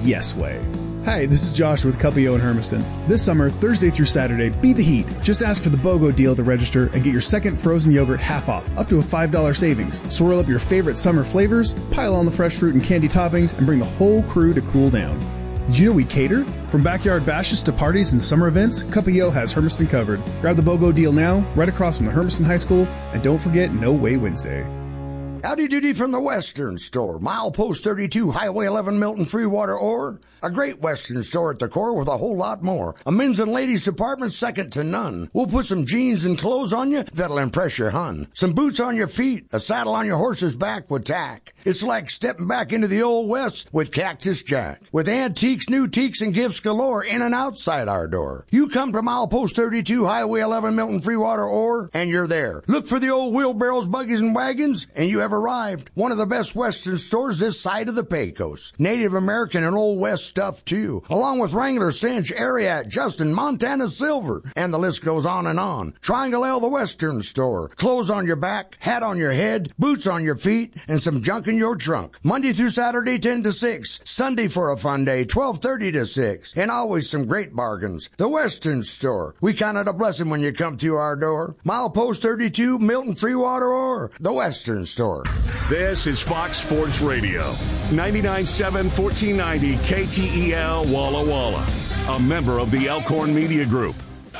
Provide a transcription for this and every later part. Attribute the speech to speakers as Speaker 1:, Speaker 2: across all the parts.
Speaker 1: yes way. Hi, this is Josh with Cup of Yo in Hermiston. This summer, Thursday through Saturday, beat the heat. Just ask for the BOGO deal to register and get your second frozen yogurt half off, up to a $5 savings. Swirl up your favorite summer flavors, pile on the fresh fruit and candy toppings, and bring the whole crew to cool down. Did you know we cater? From backyard bashes to parties and summer events, Cup of Yo has Hermiston covered. Grab the BOGO deal now, right across from the Hermiston High School, and don't forget No Way Wednesday.
Speaker 2: Howdy doody from the Western Store. Milepost 32, Highway 11, Milton, Freewater, or a great Western store at the core with a whole lot more. A men's and ladies department second to none. We'll put some jeans and clothes on you that'll impress your hun. Some boots on your feet, a saddle on your horse's back with tack. It's like stepping back into the old West with Cactus Jack. With antiques, new teaks, and gifts galore in and outside our door. You come to Milepost 32, Highway 11, Milton, Freewater, or, and you're there. Look for the old wheelbarrows, buggies, and wagons, and you have arrived. One of the best Western stores this side of the Pecos. Native American and Old West stuff, too. Along with Wrangler, Cinch, Ariat, Justin, Montana Silver. And the list goes on and on. Triangle L, the Western Store. Clothes on your back, hat on your head, boots on your feet, and some junk in your trunk. Monday through Saturday, 10 to 6. Sunday for a fun day, 12:30 to 6. And always some great bargains. The Western Store. We count it a blessing when you come to our door. Milepost 32, Milton, Freewater, or the Western Store.
Speaker 3: This is Fox Sports Radio. 99.7, 1490 KTEL Walla Walla. A member of the Elkhorn Media Group.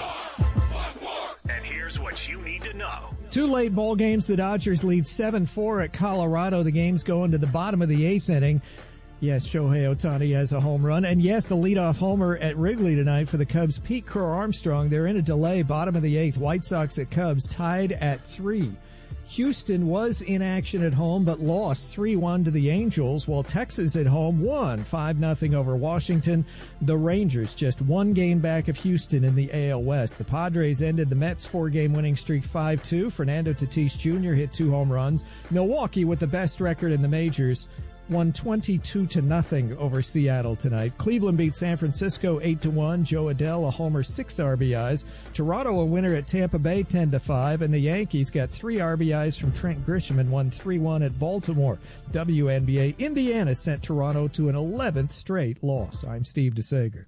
Speaker 3: And here's what you need to know.
Speaker 4: Two late ball games. The Dodgers lead 7-4 at Colorado. The game's going to the bottom of the eighth inning. Yes, Shohei Ohtani has a home run. And yes, a leadoff homer at Wrigley tonight for the Cubs. Pete Crow-Armstrong, they're in a delay, bottom of the eighth. White Sox at Cubs tied at 3. Houston was in action at home but lost 3-1 to the Angels, while Texas at home won 5-0 over Washington. The Rangers just one game back of Houston in the AL West. The Padres ended the Mets' 4-game winning streak 5-2. Fernando Tatis Jr. hit 2 home runs. Milwaukee, with the best record in the majors, won 22-0 over Seattle tonight. Cleveland beat San Francisco 8-1. Joe Adell a homer, 6 RBIs. Toronto a winner at Tampa Bay 10-5, and the Yankees got 3 RBIs from Trent Grisham and won 3-1 at Baltimore. WNBA, Indiana sent Toronto to an 11th straight loss. I'm Steve DeSager.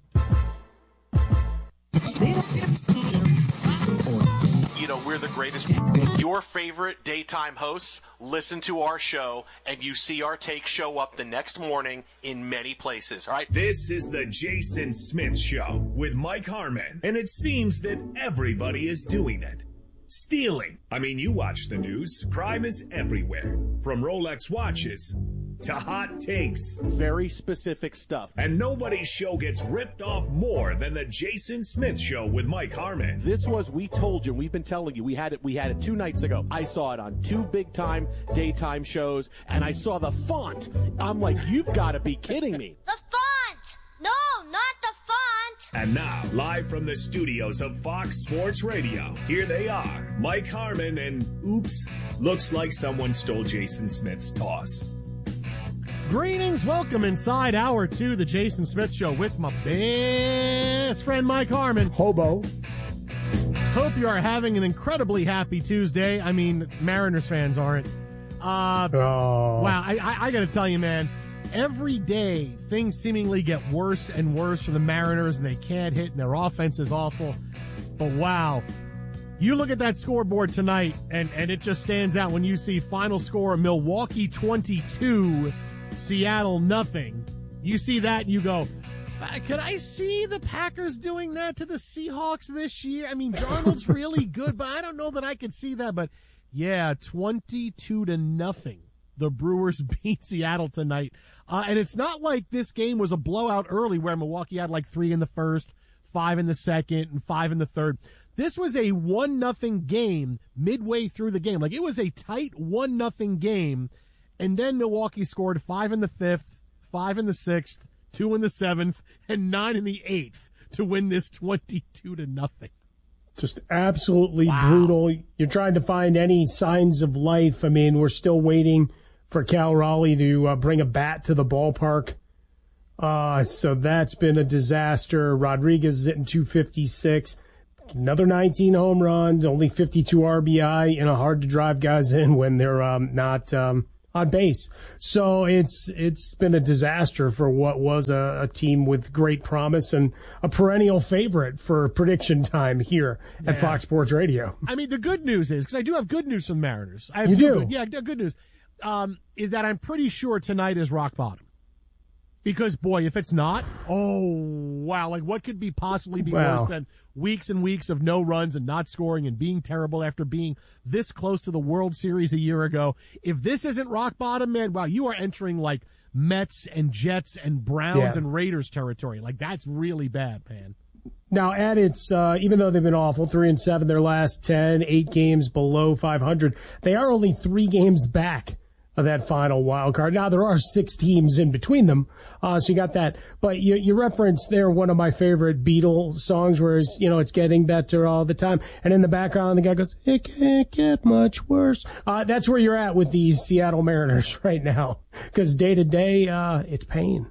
Speaker 5: You know, we're the greatest. Your favorite daytime hosts listen to our show, and you see our take show up the next morning in many places, all right?
Speaker 3: This is the Jason Smith Show with Mike Harmon, and it seems that everybody is doing it. Stealing. I mean, you watch the news. Crime is everywhere. From Rolex watches to hot takes.
Speaker 5: Very specific stuff.
Speaker 3: And nobody's show gets ripped off more than the Jason Smith Show with Mike Harmon.
Speaker 5: We told you, we've been telling you, we had it 2 nights ago. I saw it on 2 big-time daytime shows, and I saw the font. I'm like, you've got to be kidding me.
Speaker 6: The font! No, not the font!
Speaker 3: And now, live from the studios of Fox Sports Radio, here they are, Mike Harmon and, oops, looks like someone stole Jason Smith's toss.
Speaker 7: Greetings, welcome inside Hour 2, the Jason Smith Show with my best friend Mike Harmon.
Speaker 8: Hobo.
Speaker 7: Hope you are having an incredibly happy Tuesday. I mean, Mariners fans aren't. Wow, I got to tell you, man, every day things seemingly get worse and worse for the Mariners, and they can't hit, and their offense is awful. But wow, you look at that scoreboard tonight, and it just stands out when you see final score, Milwaukee 22, Seattle nothing. You see that and you go, could I see the Packers doing that to the Seahawks this year? I mean, Darnold's really good, but I don't know that I could see that. But yeah, 22-0. The Brewers beat Seattle tonight. And it's not like this game was a blowout early where Milwaukee had like 3 in the first, 5 in the second, and 5 in the third. This was a 1-0 game midway through the game. Like, it was a tight 1-0 game. And then Milwaukee scored 5 in the 5th, 5 in the 6th, 2 in the 7th, and 9 in the 8th to win this 22-0.
Speaker 8: Just absolutely brutal. You're trying to find any signs of life. I mean, we're still waiting for Cal Raleigh to bring a bat to the ballpark. So that's been a disaster. Rodriguez is hitting 256. Another 19 home runs, only 52 RBI, and hard to drive guys in when they're not on on base. So it's been a disaster for what was a team with great promise and a perennial favorite for prediction time here at Fox Sports Radio.
Speaker 7: I mean, the good news is, because I do have good news from the Mariners. I have
Speaker 8: You do?
Speaker 7: Good news. Is that I'm pretty sure tonight is rock bottom. Because, boy, if it's not, wow, like what could possibly be worse than weeks and weeks of no runs and not scoring and being terrible after being this close to the World Series a year ago? If this isn't rock bottom, man, wow, you are entering like Mets and Jets and Browns and Raiders territory. Like, that's really bad, man.
Speaker 8: Now, Ed, it's even though they've been awful, 3-7 their last 10, 8 games below 500, they are only 3 games back of that final wild card. Now, there are 6 teams in between them, so you got that. But you referenced there one of my favorite Beatles songs where it's getting better all the time. And in the background, the guy goes, it can't get much worse. That's where you're at with the Seattle Mariners right now, because day to day, it's pain.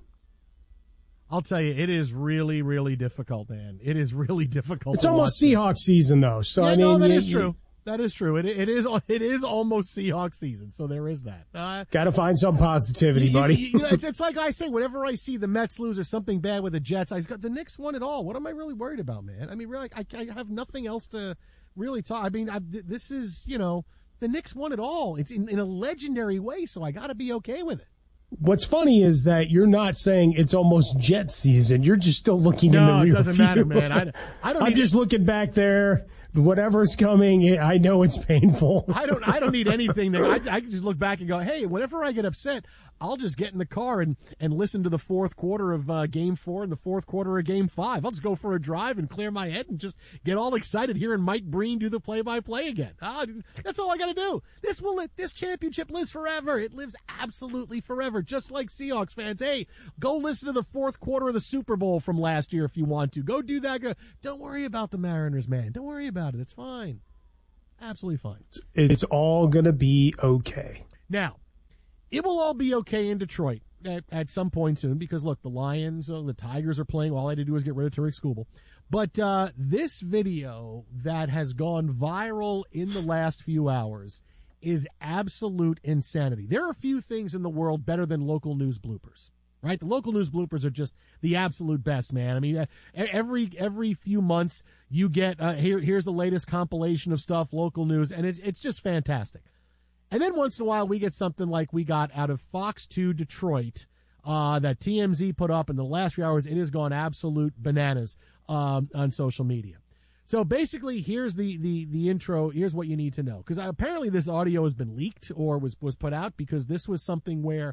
Speaker 7: I'll tell you, it is really, really difficult, man. It is really difficult.
Speaker 8: It's almost Seahawks season, though. So
Speaker 7: yeah,
Speaker 8: I mean,
Speaker 7: that is true. That is true. It is almost Seahawks season, so there is that.
Speaker 8: Got to find some positivity, buddy.
Speaker 7: It's like I say, whenever I see the Mets lose or something bad with the Jets, I got the Knicks won it all. What am I really worried about, man? I mean, really, I have nothing else to really talk. I mean, this is, the Knicks won it all. It's in a legendary way, so I got to be okay with it.
Speaker 8: What's funny is that you're not saying it's almost Jet season. You're just still looking in the rear view.
Speaker 7: No, it doesn't matter, man.
Speaker 8: I'm just looking back there. Whatever's coming, I know it's painful.
Speaker 7: I don't need anything. I can just look back and go, hey, whenever I get upset, I'll just get in the car and listen to the fourth quarter of Game 4 and the fourth quarter of Game 5. I'll just go for a drive and clear my head and just get all excited hearing Mike Breen do the play-by-play again. That's all I got to do. This championship lives forever. It lives absolutely forever, just like Seahawks fans. Hey, go listen to the fourth quarter of the Super Bowl from last year if you want to. Go do that. Don't worry about the Mariners, man. Don't worry about it. It's fine. Absolutely fine.
Speaker 8: It's all going to be okay.
Speaker 7: Now, it will all be okay in Detroit at some point soon because, look, the Lions, the Tigers are playing. All I had to do was get rid of Tariq Skubal. But this video that has gone viral in the last few hours is absolute insanity. There are few things in the world better than local news bloopers. Right? The local news bloopers are just the absolute best, man. I mean, every few months you get, here's the latest compilation of stuff, local news, and it's just fantastic. And then once in a while we get something like we got out of Fox 2 Detroit that TMZ put up in the last few hours. It has gone absolute bananas on social media. So basically, here's the intro. Here's what you need to know. Because apparently this audio has been leaked or was put out because this was something where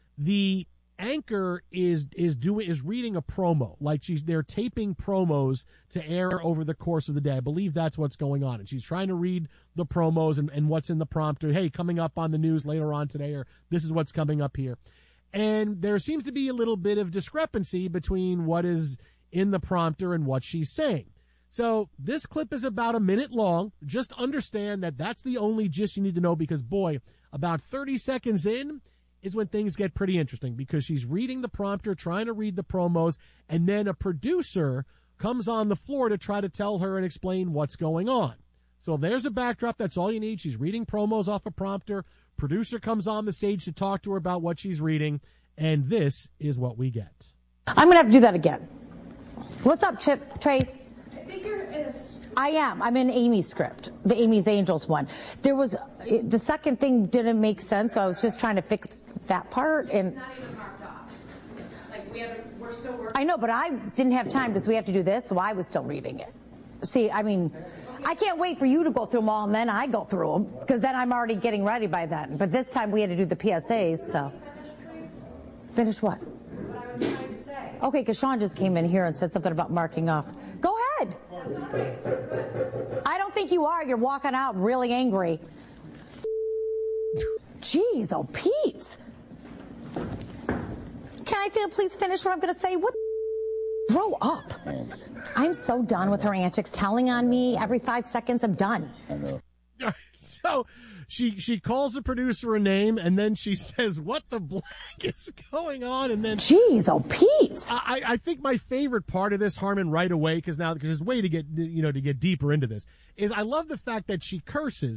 Speaker 7: the anchor is reading a promo, like they're taping promos to air over the course of the day. I believe that's what's going on, and she's trying to read the promos and what's in the prompter. Hey, coming up on the news later on today, or this is what's coming up here. And there seems to be a little bit of discrepancy between what is in the prompter and what she's saying. So this clip is about a minute long. Just understand that that's the only gist you need to know because, boy, about 30 seconds in is when things get pretty interesting because she's reading the prompter, trying to read the promos, and then a producer comes on the floor to try to tell her and explain what's going on. So there's a backdrop. That's all you need. She's reading promos off a prompter. Producer comes on the stage to talk to her about what she's reading, and this is what we get.
Speaker 9: I'm going to have to do that again. What's up, Trace? I think you're in I am. I'm in Amy's script, the Amy's Angels one. There was the second thing didn't make sense, so I was just trying to fix that part. And
Speaker 10: it's not even marked off. Like we're still working.
Speaker 9: I know, but I didn't have time because we have to do this, so I was still reading it. See, I mean, I can't wait for you to go through them all, and then I go through them because then I'm already getting ready by then. But this time we had to do the PSAs, so. Finish what?
Speaker 10: What I was trying to say.
Speaker 9: Okay, because Sean just came in here and said something about marking off. Go ahead. I don't think you are. You're walking out really angry. Jeez, oh, Pete. Can I please finish what I'm going to say? What? Grow up. I'm so done with her antics, telling on me every 5 seconds. I'm done.
Speaker 7: I know. So she calls the producer a name, and then she says, "What the black is going on?" And then,
Speaker 9: jeez, oh, Pete.
Speaker 7: I think my favorite part of this, Harmon, right away, because there's a way to get to get deeper into this, is I love the fact that she curses,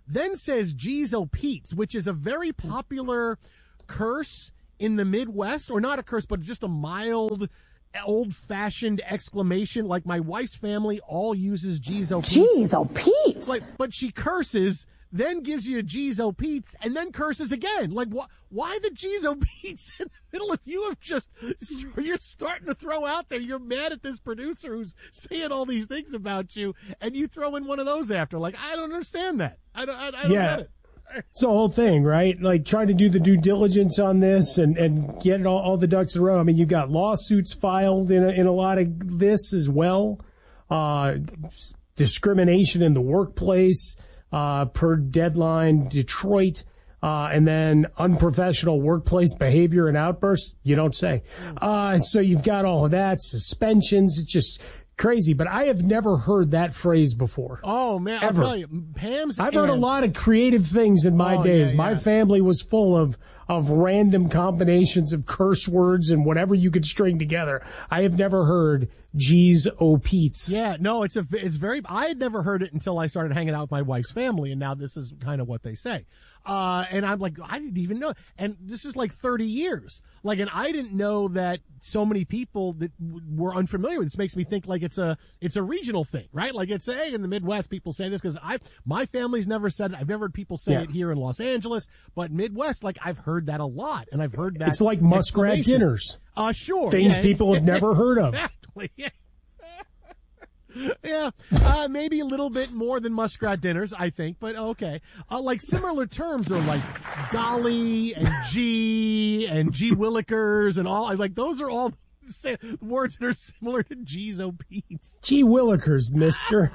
Speaker 7: then says "Geez, oh Pete's," which is a very popular curse in the Midwest, or not a curse, but just a mild, old-fashioned exclamation. Like my wife's family all uses "Geez, oh Pete's."
Speaker 9: Geez, oh Pete's.
Speaker 7: Like, but she curses, then gives you a "Geez, oh Pete's," and then curses again. Like, why the "Geez, oh Pete's" in the middle if you have just, you're starting to throw out there, you're mad at this producer who's saying all these things about you, and you throw in one of those after. Like, I don't understand that. I don't get it.
Speaker 8: It's the whole thing, right? Like trying to do the due diligence on this and get all the ducks in a row. I mean, you've got lawsuits filed in a lot of this as well. Discrimination in the workplace, per Deadline Detroit, and then unprofessional workplace behavior and outbursts. You don't say. So you've got all of that, suspensions. It's just crazy, but I have never heard that phrase before.
Speaker 7: Oh man,
Speaker 8: ever.
Speaker 7: I'll tell you, Pam's.
Speaker 8: I've heard a lot of creative things in my days.
Speaker 7: Yeah.
Speaker 8: My family was full of random combinations of curse words and whatever you could string together. I have never heard "Geez, oh Pete's."
Speaker 7: Yeah, no, it's very. I had never heard it until I started hanging out with my wife's family, and now this is kind of what they say. And I'm like, I didn't even know. And this is like 30 years. Like, and I didn't know that so many people that were unfamiliar with this. Makes me think like it's a regional thing, right? Like it's, hey, in the Midwest, people say this because my family's never said it. I've never heard people say it here in Los Angeles, but Midwest, like I've heard that a lot. And I've heard that.
Speaker 8: It's like muskrat dinners.
Speaker 7: Sure.
Speaker 8: Things people have never heard of.
Speaker 7: Exactly. Yeah. Yeah, maybe a little bit more than muskrat dinners, I think, but okay. Like similar terms are like golly and gee willikers and all. Like those are all words that are similar to "Geez, oh Pete's."
Speaker 8: Gee willikers, mister.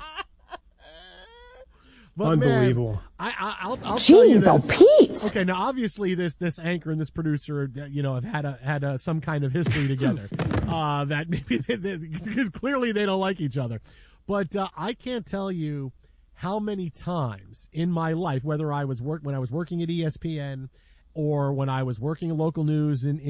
Speaker 7: But
Speaker 8: unbelievable.
Speaker 7: Man, I'll tell you this.
Speaker 9: Jeez, oh Pete's.
Speaker 7: Okay, now obviously this anchor and this producer, have had some kind of history together. That maybe because clearly they don't like each other. But I can't tell you how many times in my life, whether I was when I was working at ESPN or when I was working in local news in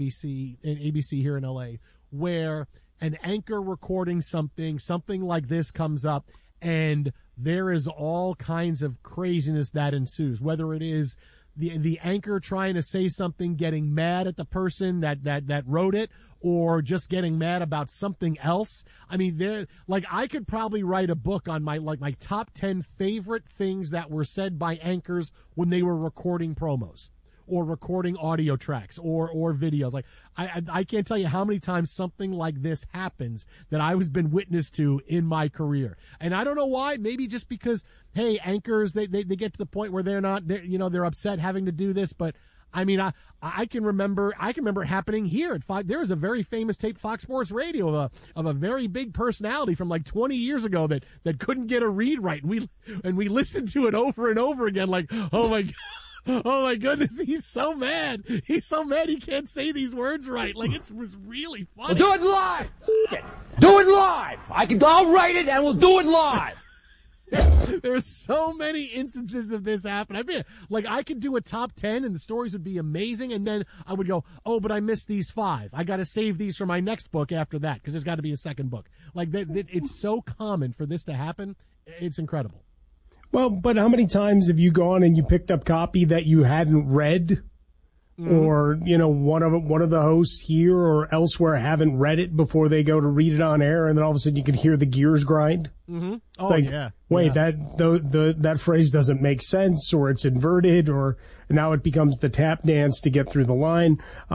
Speaker 7: ABC here in LA, where an anchor recording something like this comes up, and there is all kinds of craziness that ensues, whether it is the anchor trying to say something, getting mad at the person that wrote it, or just getting mad about something else. I mean, I could probably write a book on my top 10 favorite things that were said by anchors when they were recording promos or recording audio tracks or videos. Like I can't tell you how many times something like this happens that I was been witness to in my career. And I don't know why, maybe just because, hey, anchors, they get to the point where they're upset having to do this. But I mean, I can remember it happening here at Fox. There was a very famous tape, Fox Sports Radio, of a very big personality from like 20 years ago that couldn't get a read right. And we listened to it over and over again, like, oh my God. Oh my goodness, he's so mad. He's so mad he can't say these words right. Like, it was really funny.
Speaker 11: We'll do it live. Do it live. I'll write it and we'll do it live.
Speaker 7: There's so many instances of this happen. I mean, like, I could do a top 10 and the stories would be amazing, and then I would go, oh, but I missed these 5. I got to save these for my next book after that because there's got to be a second book. Like, it's so common for this to happen. It's incredible.
Speaker 8: Well, but how many times have you gone and you picked up copy that you hadn't read, or one of the hosts here or elsewhere haven't read it before they go to read it on air, and then all of a sudden you can hear the gears grind?
Speaker 7: Mm-hmm.
Speaker 8: It's wait, that phrase doesn't make sense, or it's inverted, or now it becomes the tap dance to get through the line,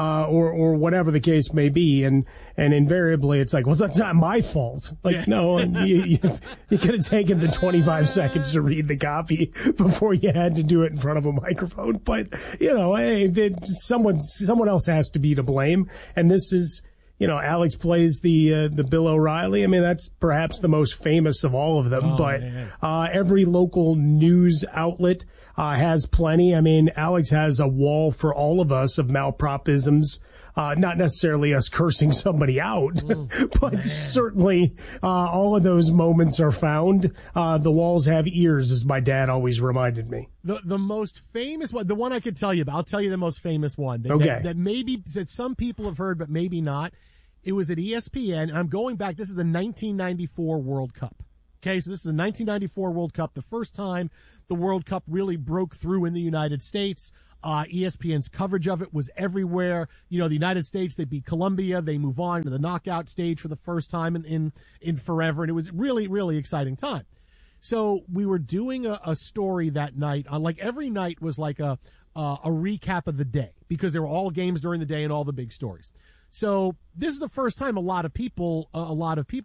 Speaker 8: or whatever the case may be, and invariably it's like, well, that's not my fault. Like, no, you could have taken the 25 seconds to read the copy before you had to do it in front of a microphone. But hey, someone else has to be to blame, and this is. Alex plays the Bill O'Reilly. I mean, that's perhaps the most famous of all of them. Every local news outlet has plenty. I mean, Alex has a wall for all of us of malpropisms. Not necessarily us cursing somebody out, but certainly all of those moments are found. The walls have ears, as my dad always reminded me.
Speaker 7: The most famous one, the one I could tell you about, I'll tell you the most famous one. That maybe that some people have heard, but maybe not. It was at ESPN, and I'm going back. This is the 1994 World Cup. Okay, so this is the 1994 World Cup, the first time the World Cup really broke through in the United States. ESPN's coverage of it was everywhere. You know, the United States, they beat Colombia. They move on to the knockout stage for the first time in forever. And it was really, really exciting time. So we were doing a story that night. Like every night was like a recap of the day, because there were all games during the day and all the big stories. So this is the first time a lot of people on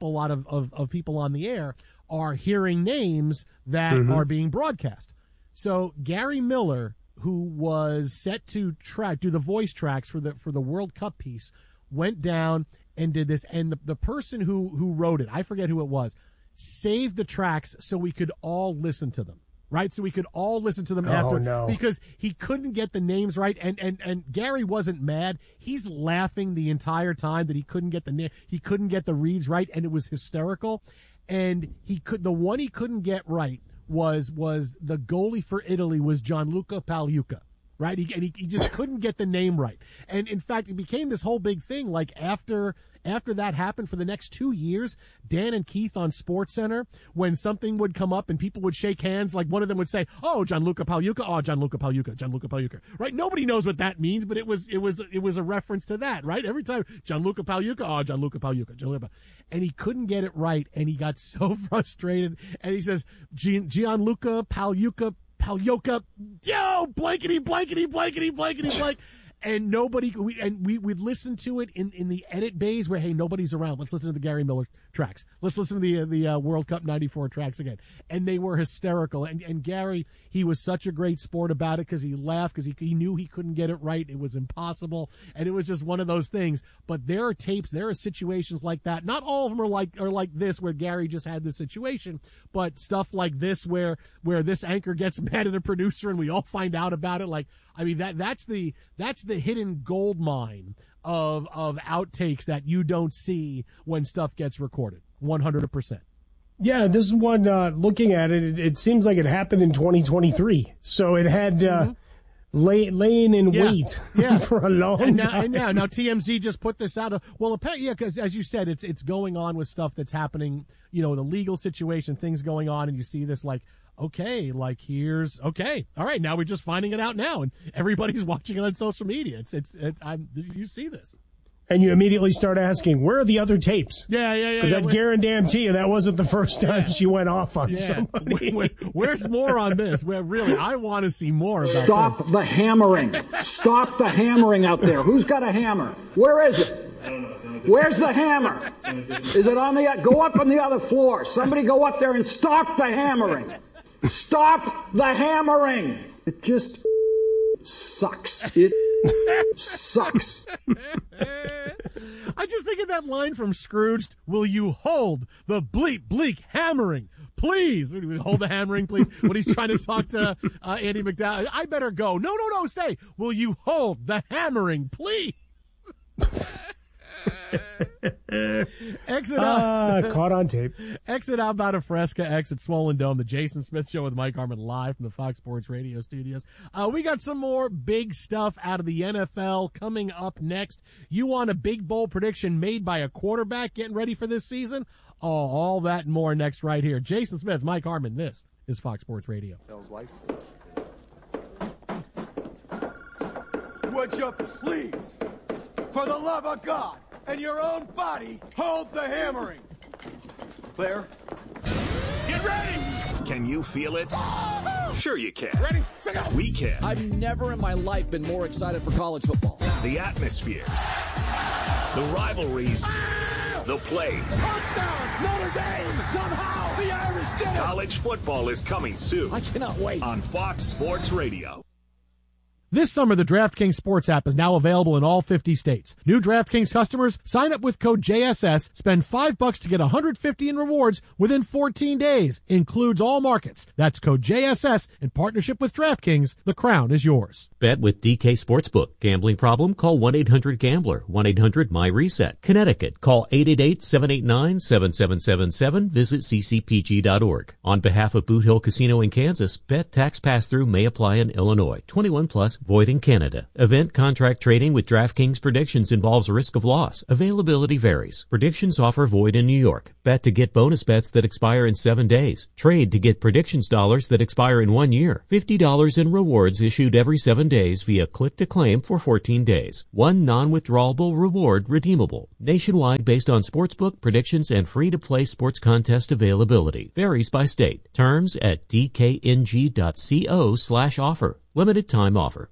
Speaker 7: the air are hearing names that are being broadcast. So Gary Miller, who was set to do the voice tracks for the World Cup piece, went down and did this. And the person who wrote it, I forget who it was, saved the tracks so we could all listen to them. Right, so we could all listen to them because he couldn't get the names right, and Gary wasn't mad. He's laughing the entire time that he couldn't get the reads right, and it was hysterical. And the one he couldn't get right was the goalie for Italy was Gianluca Pagliuca, right? He just couldn't get the name right, and in fact, it became this whole big thing. Like after that happened, for the next 2 years, Dan and Keith on SportsCenter, when something would come up and people would shake hands, like one of them would say, "Oh, Gianluca Pagliuca, oh, Gianluca Pagliuca," right? Nobody knows what that means, but it was a reference to that, right? Every time, Gianluca Pagliuca, oh, Gianluca Pagliuca. And he couldn't get it right, and he got so frustrated, and he says, Gianluca Pagliuca, oh, blankety, blank. And we'd listen to it in the edit bays where, hey, nobody's around. Let's listen to the Gary Miller tracks. Let's listen to the World Cup 94 tracks again. And they were hysterical. And Gary, he was such a great sport about it, because he laughed, because he knew he couldn't get it right. It was impossible. And it was just one of those things. But there are tapes, there are situations like that. Not all of them are like this, where Gary just had this situation, but stuff like this where this anchor gets mad at a producer and we all find out about it. Like, I mean, that's the hidden gold mine of outtakes that you don't see when stuff gets recorded. 100%.
Speaker 8: Yeah, this is one, looking at it, it seems like it happened in 2023. So it had laying in wait for a long time.
Speaker 7: Now TMZ just put this out. Because as you said, it's going on with stuff that's happening, you know, the legal situation, things going on, and you see this like, okay, like all right, now we're just finding it out now, and everybody's watching it on social media. You see this.
Speaker 8: And you immediately start asking, where are the other tapes?
Speaker 7: Yeah.
Speaker 8: Because I guarantee you that wasn't the first time she went off on somebody.
Speaker 7: Where's more on this? Well, really, I want to see more about
Speaker 11: Stop
Speaker 7: this.
Speaker 11: the hammering. Stop the hammering out there. Who's got a hammer? Where is it? Where's the hammer? Is it on go up on the other floor? Somebody go up there and stop the hammering. Stop the hammering. It just sucks. It sucks.
Speaker 7: I just think of that line from Scrooged. Will you hold the bleak hammering? Please. Hold the hammering, please. When he's trying to talk to Andy McDowell. I better go. No, stay. Will you hold the hammering, please? Exit out.
Speaker 8: Caught on tape.
Speaker 7: Exit out about a Fresca, exit Swollen Dome. The Jason Smith Show with Mike Harmon live from the Fox Sports Radio studios. We got some more big stuff out of the NFL coming up next. You want a big bowl prediction made by a quarterback getting ready for this season? Oh, all that and more next right here. Jason Smith, Mike Harmon. This is Fox Sports Radio.
Speaker 12: Would you please, for the love of God and your own body, hold the hammering? Claire?
Speaker 3: Get ready! Can you feel it? Sure you can.
Speaker 12: Ready, set go!
Speaker 3: We can.
Speaker 13: I've never in my life been more excited for college football.
Speaker 3: The atmospheres, the rivalries, the plays.
Speaker 12: Touchdown! Notre Dame! Somehow the Irish did it!
Speaker 3: College football is coming soon.
Speaker 13: I cannot wait.
Speaker 3: On Fox Sports Radio.
Speaker 7: This summer, the DraftKings Sports app is now available in all 50 states. New DraftKings customers, sign up with code JSS, spend $5 to get $150 in rewards within 14 days. Includes all markets. That's code JSS in partnership with DraftKings. The crown is yours.
Speaker 14: Bet with DK Sportsbook. Gambling problem? Call 1-800-GAMBLER. 1-800-MY-RESET. Connecticut. Call 888-789-7777. Visit ccpg.org. On behalf of Boot Hill Casino in Kansas, bet tax pass-through may apply in Illinois. 21 plus. Void in Canada. Event contract trading with DraftKings Predictions involves risk of loss. Availability varies. Predictions offer void in New York. Bet to get bonus bets that expire in 7 days. Trade to get predictions dollars that expire in 1 year. $50 in rewards issued every 7 days via click to claim for 14 days. One non-withdrawable reward redeemable. Nationwide based on sportsbook, predictions, and free-to-play sports contest availability. Varies by state. Terms at dkng.co/offer. Limited time offer.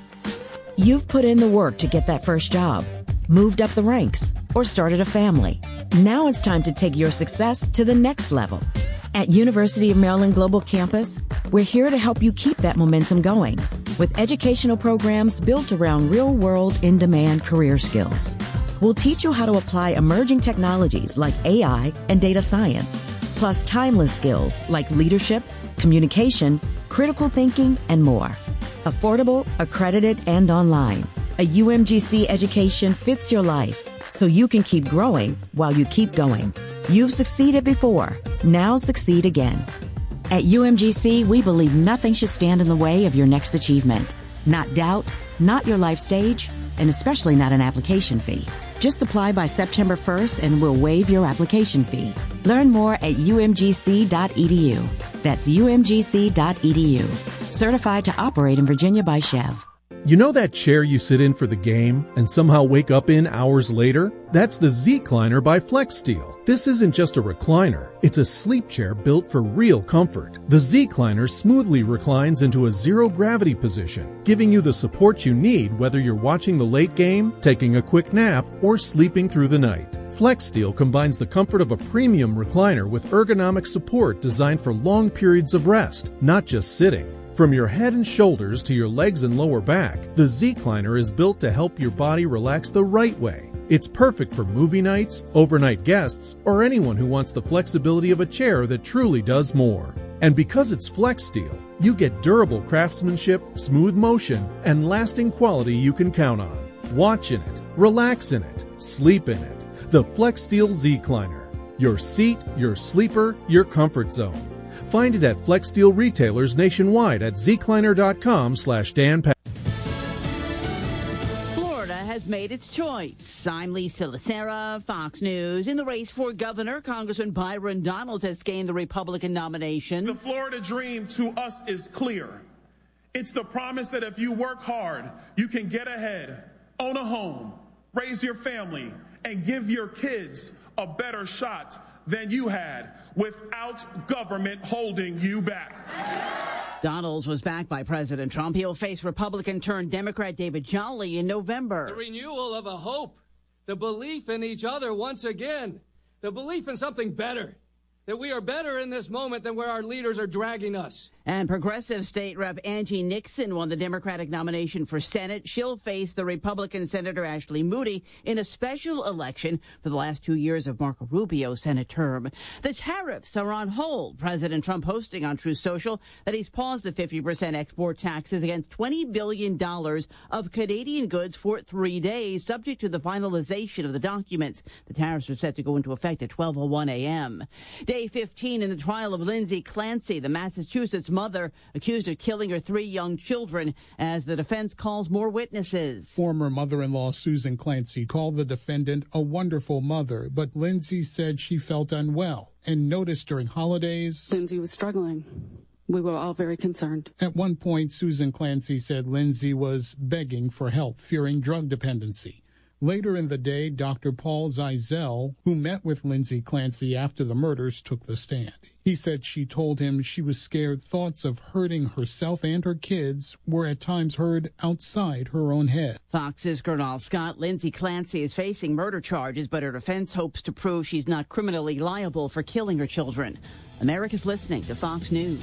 Speaker 15: You've put in the work to get that first job, moved up the ranks, or started a family. Now it's time to take your success to the next level. At University of Maryland Global Campus, we're here to help you keep that momentum going with educational programs built around real-world, in-demand career skills. We'll teach you how to apply emerging technologies like AI and data science, plus timeless skills like leadership, communication, critical thinking, and more. Affordable, accredited, and online. A UMGC education fits your life so you can keep growing while you keep going. You've succeeded before. Now succeed again. At UMGC, we believe nothing should stand in the way of your next achievement. Not doubt, not your life stage, and especially not an application fee. Just apply by September 1st and we'll waive your application fee. Learn more at umgc.edu. That's umgc.edu. Certified to operate in Virginia by Chev.
Speaker 16: You know that chair you sit in for the game and somehow wake up in hours later? That's the Z-Cliner by FlexSteel. This isn't just a recliner. It's a sleep chair built for real comfort. The Z-Cliner smoothly reclines into a zero-gravity position, giving you the support you need whether you're watching the late game, taking a quick nap, or sleeping through the night. FlexSteel combines the comfort of a premium recliner with ergonomic support designed for long periods of rest, not just sitting. From your head and shoulders to your legs and lower back, the Z-Cliner is built to help your body relax the right way. It's perfect for movie nights, overnight guests, or anyone who wants the flexibility of a chair that truly does more. And because it's FlexSteel, you get durable craftsmanship, smooth motion, and lasting quality you can count on. Watch in it, relax in it, sleep in it. The FlexSteel Z-Cliner. Your seat, your sleeper, your comfort zone. Find it at FlexSteel retailers nationwide at zcliner.com/Dan.
Speaker 17: Florida has made its choice. I'm Lisa Lacera, Fox News. In the race for governor, Congressman Byron Donalds has gained the Republican nomination.
Speaker 18: The Florida dream to us is clear. It's the promise that if you work hard, you can get ahead, own a home, raise your family, and give your kids a better shot than you had without government holding you back.
Speaker 17: Donalds was backed by President Trump. He'll face Republican-turned-Democrat David Jolly in November.
Speaker 19: The renewal of a hope, the belief in each other once again, the belief in something better, that we are better in this moment than where our leaders are dragging us.
Speaker 17: And Progressive State Rep Angie Nixon won the Democratic nomination for Senate. She'll face the Republican Senator Ashley Moody in a special election for the last 2 years of Marco Rubio's Senate term. The tariffs are on hold. President Trump posting on Truth Social that he's paused the 50% export taxes against $20 billion of Canadian goods for 3 days, subject to the finalization of the documents. The tariffs are set to go into effect at 12:01 a.m. Day 15 in the trial of Lindsay Clancy, the Massachusetts mother accused of killing her 3 young children, as the defense calls more witnesses.
Speaker 20: Former mother-in-law Susan Clancy called the defendant a wonderful mother, but Lindsay said she felt unwell and noticed during holidays
Speaker 21: Lindsay was struggling. We were all very concerned.
Speaker 20: At one point, Susan Clancy said Lindsay was begging for help, fearing drug dependency. Later in the day, Dr. Paul Zeisel, who met with Lindsay Clancy after the murders, took the stand. He said she told him she was scared thoughts of hurting herself and her kids were at times heard outside her own head.
Speaker 17: Fox's Gernal Scott. Lindsay Clancy is facing murder charges, but her defense hopes to prove she's not criminally liable for killing her children. America's listening to Fox News.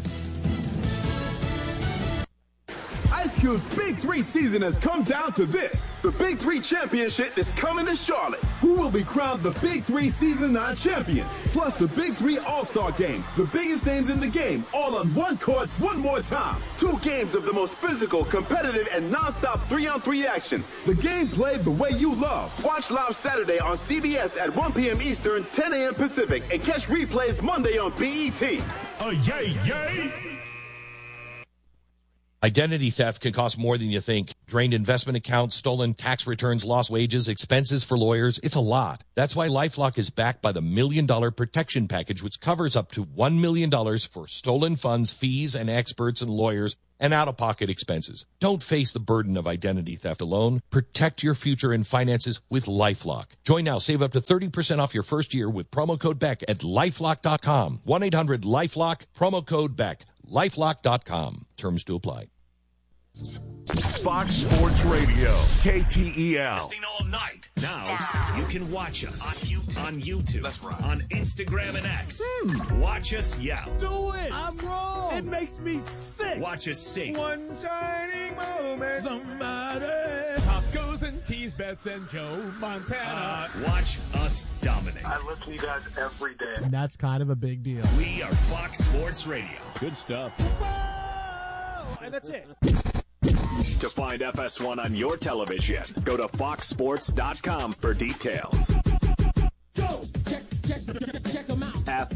Speaker 22: Ice Cube's Big 3 season has come down to this. The Big 3 Championship is coming to Charlotte. Who will be crowned the Big 3 Season 9 champion? Plus the Big 3 All-Star Game. The biggest names in the game, all on one court, one more time. 2 games of the most physical, competitive, and non-stop 3-on-3 action. The game played the way you love. Watch live Saturday on CBS at 1 p.m. Eastern, 10 a.m. Pacific, and catch replays Monday on BET.
Speaker 3: Yay, yay!
Speaker 1: Identity theft can cost more than you think. Drained investment accounts, stolen tax returns, lost wages, expenses for lawyers. It's a lot. That's why LifeLock is backed by the $1 Million Protection Package, which covers up to $1 million for stolen funds, fees, and experts and lawyers, and out-of-pocket expenses. Don't face the burden of identity theft alone. Protect your future and finances with LifeLock. Join now. Save up to 30% off your first year with promo code BECK at LifeLock.com. 1-800-LifeLock, promo code BECK. LifeLock.com. Terms to apply.
Speaker 3: Fox Sports Radio, KTEL. Listening all night. Now you can watch us on YouTube, That's right. On Instagram and X. Watch us yell.
Speaker 7: Do it. I'm wrong. It makes me sick.
Speaker 3: Watch us sing.
Speaker 12: One shining moment.
Speaker 7: Somebody. Tacos and teas, bets and Joe Montana.
Speaker 3: Watch us dominate.
Speaker 2: I listen to you guys every day.
Speaker 7: And that's kind of a big deal.
Speaker 3: We are Fox Sports Radio.
Speaker 7: Good stuff.
Speaker 3: And that's it. To find FS1 on your television, go to foxsports.com for details.
Speaker 12: Go! Check them out.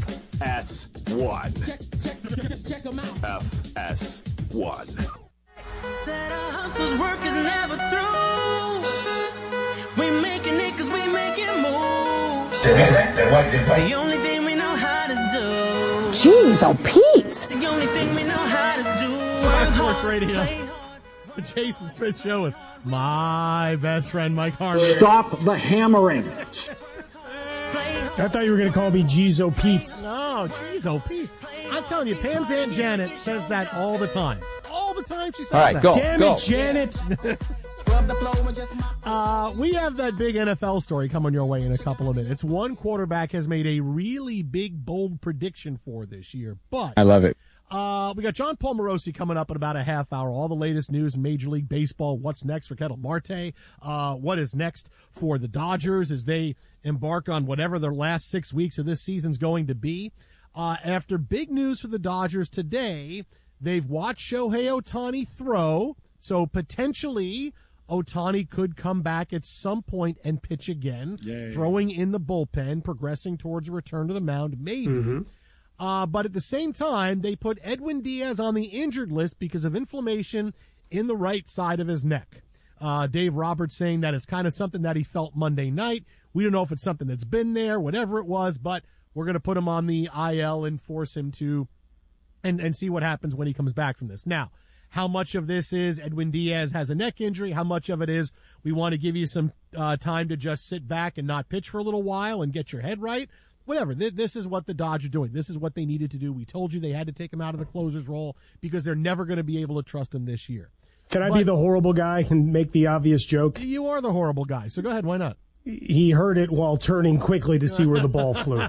Speaker 3: FS1.
Speaker 12: Check them out.
Speaker 3: FS1.
Speaker 23: Said our hustler's work is never through. We making it cause we make it move. The only thing we know how to do.
Speaker 9: Jeez, oh Pete!
Speaker 23: The only thing we know how to do.
Speaker 7: Fox Sports Radio. The Jason Smith Show with my best friend Mike Harmon.
Speaker 11: Stop the hammering.
Speaker 8: I thought you were going to call me Jeez-O Pete.
Speaker 7: No, Jeez-O Pete. I'm telling you, Pam's Aunt Janet says that all the time. All the time she says
Speaker 8: all right,
Speaker 7: that.
Speaker 8: Go, Damn it, Janet.
Speaker 7: We have that big NFL story coming your way in a couple of minutes. One quarterback has made a really big, bold prediction for this year, but
Speaker 24: I love it.
Speaker 7: We got John Paul Morosi coming up in about a half hour. All the latest news in Major League Baseball. What's next for Ketel Marte? What is next for the Dodgers as they embark on whatever their last 6 weeks of this season's going to be? After big news for the Dodgers today, they've watched Shohei Ohtani throw, so potentially Ohtani could come back at some point and pitch again, throwing in the bullpen, progressing towards a return to the mound, maybe. Mm-hmm. But at the same time, they put Edwin Diaz on the injured list because of inflammation in the right side of his neck. Dave Roberts saying that it's kind of something that he felt Monday night. We don't know if it's something that's been there, whatever it was, but we're going to put him on the IL and force him to and see what happens when he comes back from this. Now, how much of this is Edwin Diaz has a neck injury? How much of it is we want to give you some time to just sit back and not pitch for a little while and get your head right? Whatever. This is what the Dodgers are doing. This is what they needed to do. We told you they had to take him out of the closer's role because they're never going to be able to trust him this year.
Speaker 8: Can I be the horrible guy and make the obvious joke?
Speaker 7: You are the horrible guy, so go ahead. Why not?
Speaker 8: He heard it while turning quickly to see where the ball flew.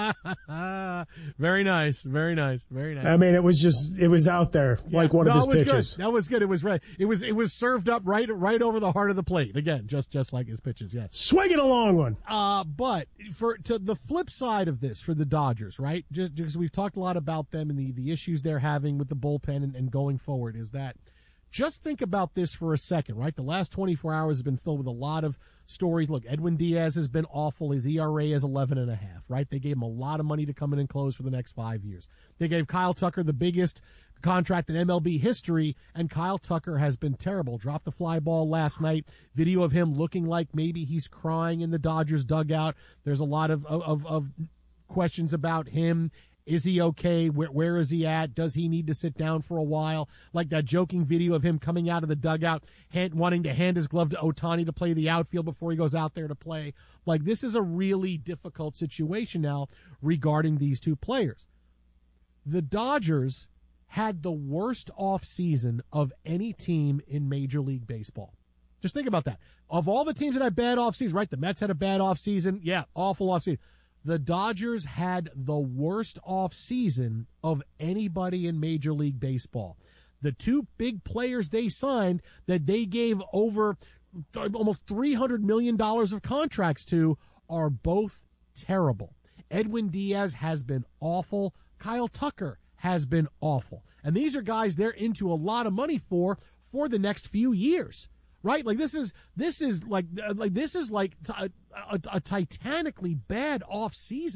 Speaker 7: Very nice. Very nice. Very nice.
Speaker 8: I mean, it was out there like one of his pitches.
Speaker 7: Good. That was good. It was right. It was served up right over the heart of the plate. Again, just like his pitches. Yes.
Speaker 8: Swinging a long one.
Speaker 7: But to the flip side of this for the Dodgers, right? Just because we've talked a lot about them and the issues they're having with the bullpen and going forward, is that just think about this for a second, right? The last 24 hours has been filled with a lot of stories. Look, Edwin Diaz has been awful. His ERA is 11.5, right? They gave him a lot of money to come in and close for the next 5 years. They gave Kyle Tucker the biggest contract in MLB history, and Kyle Tucker has been terrible. Dropped the fly ball last night. Video of him looking like maybe he's crying in the Dodgers dugout. There's a lot of questions about him. Is he okay? Where is he at? Does he need to sit down for a while? Like that joking video of him coming out of the dugout, wanting to hand his glove to Ohtani to play the outfield before he goes out there to play. Like, this is a really difficult situation now regarding these two players. The Dodgers had the worst offseason of any team in Major League Baseball. Just think about that. Of all the teams that had bad offseasons, right? The Mets had a bad offseason. Yeah, awful offseason. The Dodgers had the worst offseason of anybody in Major League Baseball. The two big players they signed that they gave over almost $300 million of contracts to are both terrible. Edwin Diaz has been awful. Kyle Tucker has been awful. And these are guys they're into a lot of money for the next few years. Right? Like this is like a titanically bad off season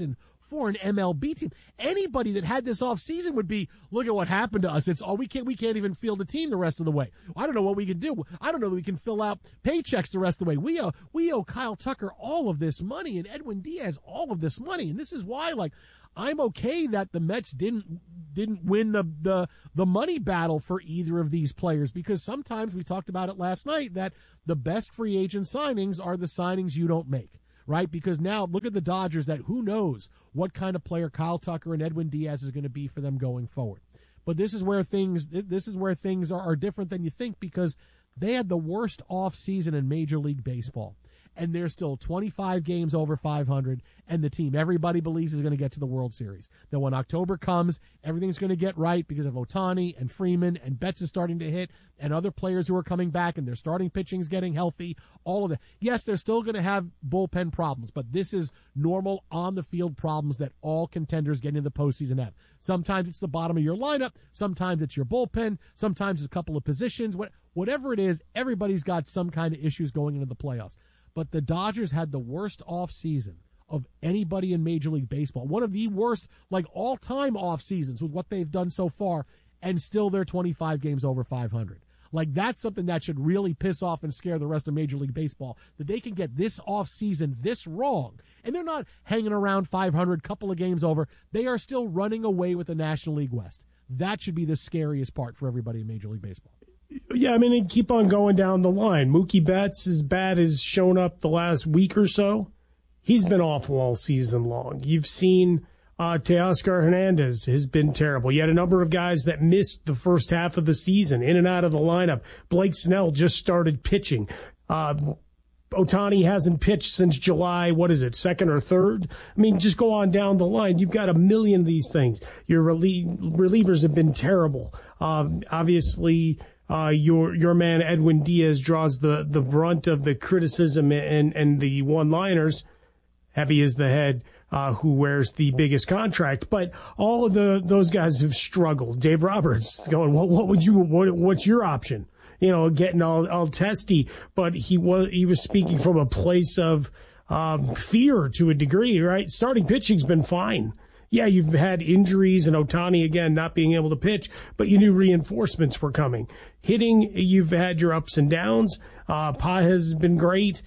Speaker 7: for an MLB team. Anybody that had this offseason would be, look at what happened to us. It's we can't even field the team the rest of the way. I don't know what we can do. I don't know that we can fill out paychecks the rest of the way. We owe Kyle Tucker all of this money and Edwin Diaz all of this money. And this is why, like, I'm okay that the Mets didn't win the money battle for either of these players, because sometimes, we talked about it last night, that the best free agent signings are the signings you don't make, right? Because now look at the Dodgers, that who knows what kind of player Kyle Tucker and Edwin Diaz is going to be for them going forward. But this is where things are different than you think, because they had the worst off season in Major League Baseball. And they're still 25 games over 500, and the team everybody believes is going to get to the World Series. Now, when October comes, everything's going to get right because of Ohtani and Freeman, and Betts is starting to hit, and other players who are coming back, and their starting pitching's getting healthy, all of that. Yes, they're still going to have bullpen problems, but this is normal on-the-field problems that all contenders getting into the postseason have. Sometimes it's the bottom of your lineup, sometimes it's your bullpen, sometimes it's a couple of positions. Whatever it is, everybody's got some kind of issues going into the playoffs. But the Dodgers had the worst offseason of anybody in Major League Baseball. One of the worst, like, all-time off seasons with what they've done so far, and still they're 25 games over 500. Like, that's something that should really piss off and scare the rest of Major League Baseball, that they can get this offseason this wrong. And they're not hanging around 500, couple of games over. They are still running away with the National League West. That should be the scariest part for everybody in Major League Baseball.
Speaker 8: Yeah, I mean, and keep on going down the line. Mookie Betts, as bad as shown up the last week or so, he's been awful all season long. You've seen Teoscar Hernandez has been terrible. You had a number of guys that missed the first half of the season, in and out of the lineup. Blake Snell just started pitching. Ohtani hasn't pitched since July, 2nd or 3rd? I mean, just go on down the line. You've got a million of these things. Your relievers have been terrible. Obviously, your man Edwin Diaz draws the brunt of the criticism and the one-liners. Heavy is the head who wears the biggest contract. But all of those guys have struggled. Dave Roberts going, what's your option? Getting all testy. But he was speaking from a place of fear to a degree, right? Starting pitching's been fine. Yeah, you've had injuries and Ohtani, again, not being able to pitch, but you knew reinforcements were coming. Hitting, you've had your ups and downs. Pa has been great.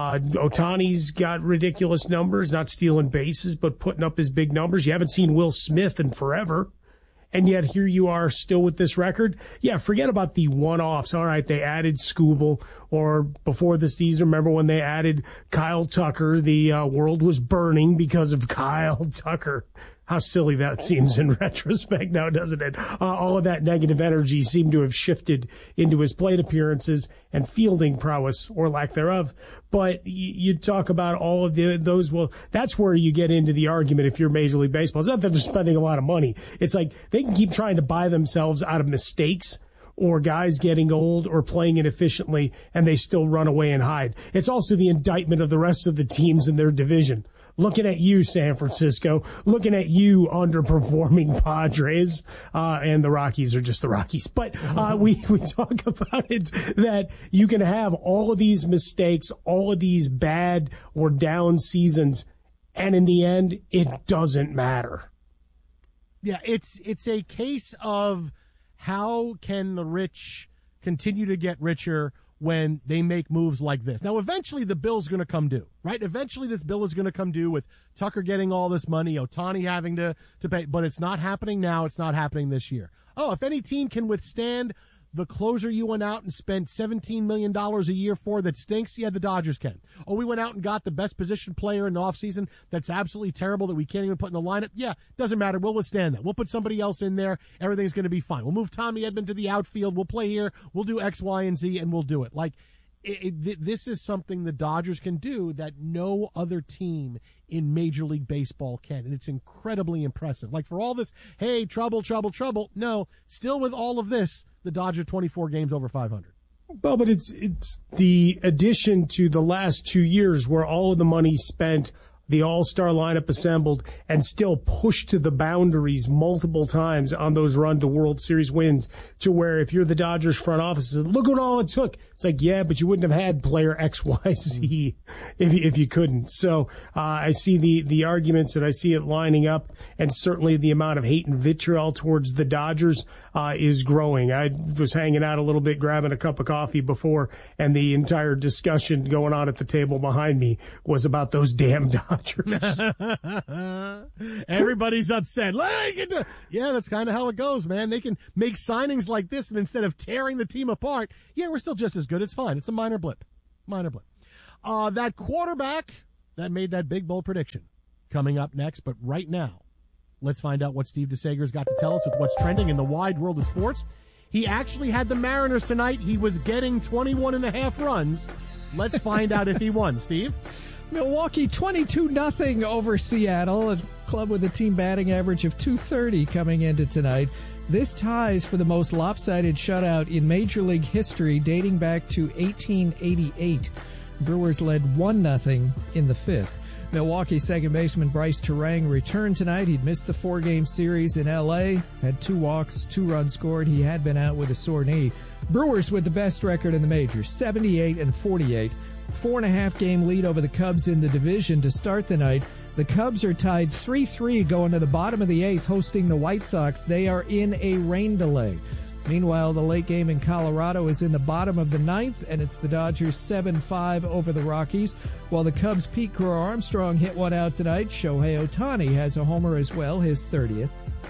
Speaker 8: Ohtani's got ridiculous numbers, not stealing bases, but putting up his big numbers. You haven't seen Will Smith in forever. And yet here you are still with this record. Yeah, forget about the one-offs. All right, they added Skubal, or before the season, remember when they added Kyle Tucker? The world was burning because of Kyle Tucker. How silly that seems in retrospect now, doesn't it? All of that negative energy seemed to have shifted into his plate appearances and fielding prowess, or lack thereof. But you talk about all of those. Well, that's where you get into the argument if you're Major League Baseball. It's not that they're spending a lot of money. It's like they can keep trying to buy themselves out of mistakes or guys getting old or playing inefficiently, and they still run away and hide. It's also the indictment of the rest of the teams in their division. Looking at you, San Francisco. Looking at you, underperforming Padres. And the Rockies are just the Rockies. But we talk about it, that you can have all of these mistakes, all of these bad or down seasons, and in the end, it doesn't matter.
Speaker 7: Yeah, it's a case of how can the rich continue to get richer when they make moves like this. Now, eventually the bill's going to come due, right? Eventually this bill is going to come due with Tucker getting all this money, Ohtani having to pay, but it's not happening now. It's not happening this year. Oh, if any team can withstand the closer you went out and spent $17 million a year for that stinks, yeah, the Dodgers can. Oh, we went out and got the best position player in the offseason that's absolutely terrible that we can't even put in the lineup. Yeah, doesn't matter. We'll withstand that. We'll put somebody else in there. Everything's going to be fine. We'll move Tommy Edman to the outfield. We'll play here. We'll do X, Y, and Z, and we'll do it. Like, this is something the Dodgers can do that no other team in Major League Baseball can, and it's incredibly impressive. Like, for all this, hey, trouble, no, still with all of this, the Dodgers 24 games over 500.
Speaker 8: Well, but it's the addition to the last 2 years where all of the money spent, the all-star lineup assembled, and still pushed to the boundaries multiple times on those run to World Series wins, to where if you're the Dodgers front office, look what all it took. It's like, yeah, but you wouldn't have had player X, Y, Z if you couldn't. So I see the arguments, and I see it lining up, and certainly the amount of hate and vitriol towards the Dodgers is growing. I was hanging out a little bit, grabbing a cup of coffee before, and the entire discussion going on at the table behind me was about those damn Dodgers.
Speaker 7: Everybody's upset. Yeah, that's kind of how it goes, man. They can make signings like this, and instead of tearing the team apart, yeah, we're still just as good. It's fine. It's a minor blip. That quarterback that made that big bold prediction coming up next, but right now, let's find out what Steve DeSager's got to tell us with what's trending in the wide world of sports. He actually had the Mariners tonight. He was getting 21.5 runs. Let's find out if he won. Steve?
Speaker 4: Milwaukee 22-0 over Seattle, a club with a team batting average of .230 coming into tonight. This ties for the most lopsided shutout in Major League history dating back to 1888. Brewers led 1-0 in the fifth. Milwaukee second baseman Bryce Terang returned tonight. He'd missed the 4-game series in L.A., had 2 walks, 2 runs scored. He had been out with a sore knee. Brewers with the best record in the majors, 78-48. 4.5-game lead over the Cubs in the division to start the night. The Cubs are tied 3-3 going to the bottom of the 8th, hosting the White Sox. They are in a rain delay. Meanwhile, the late game in Colorado is in the bottom of the 9th, and it's the Dodgers 7-5 over the Rockies. While the Cubs' Pete Crow-Armstrong hit one out tonight, Shohei Ohtani has a homer as well, his 30th.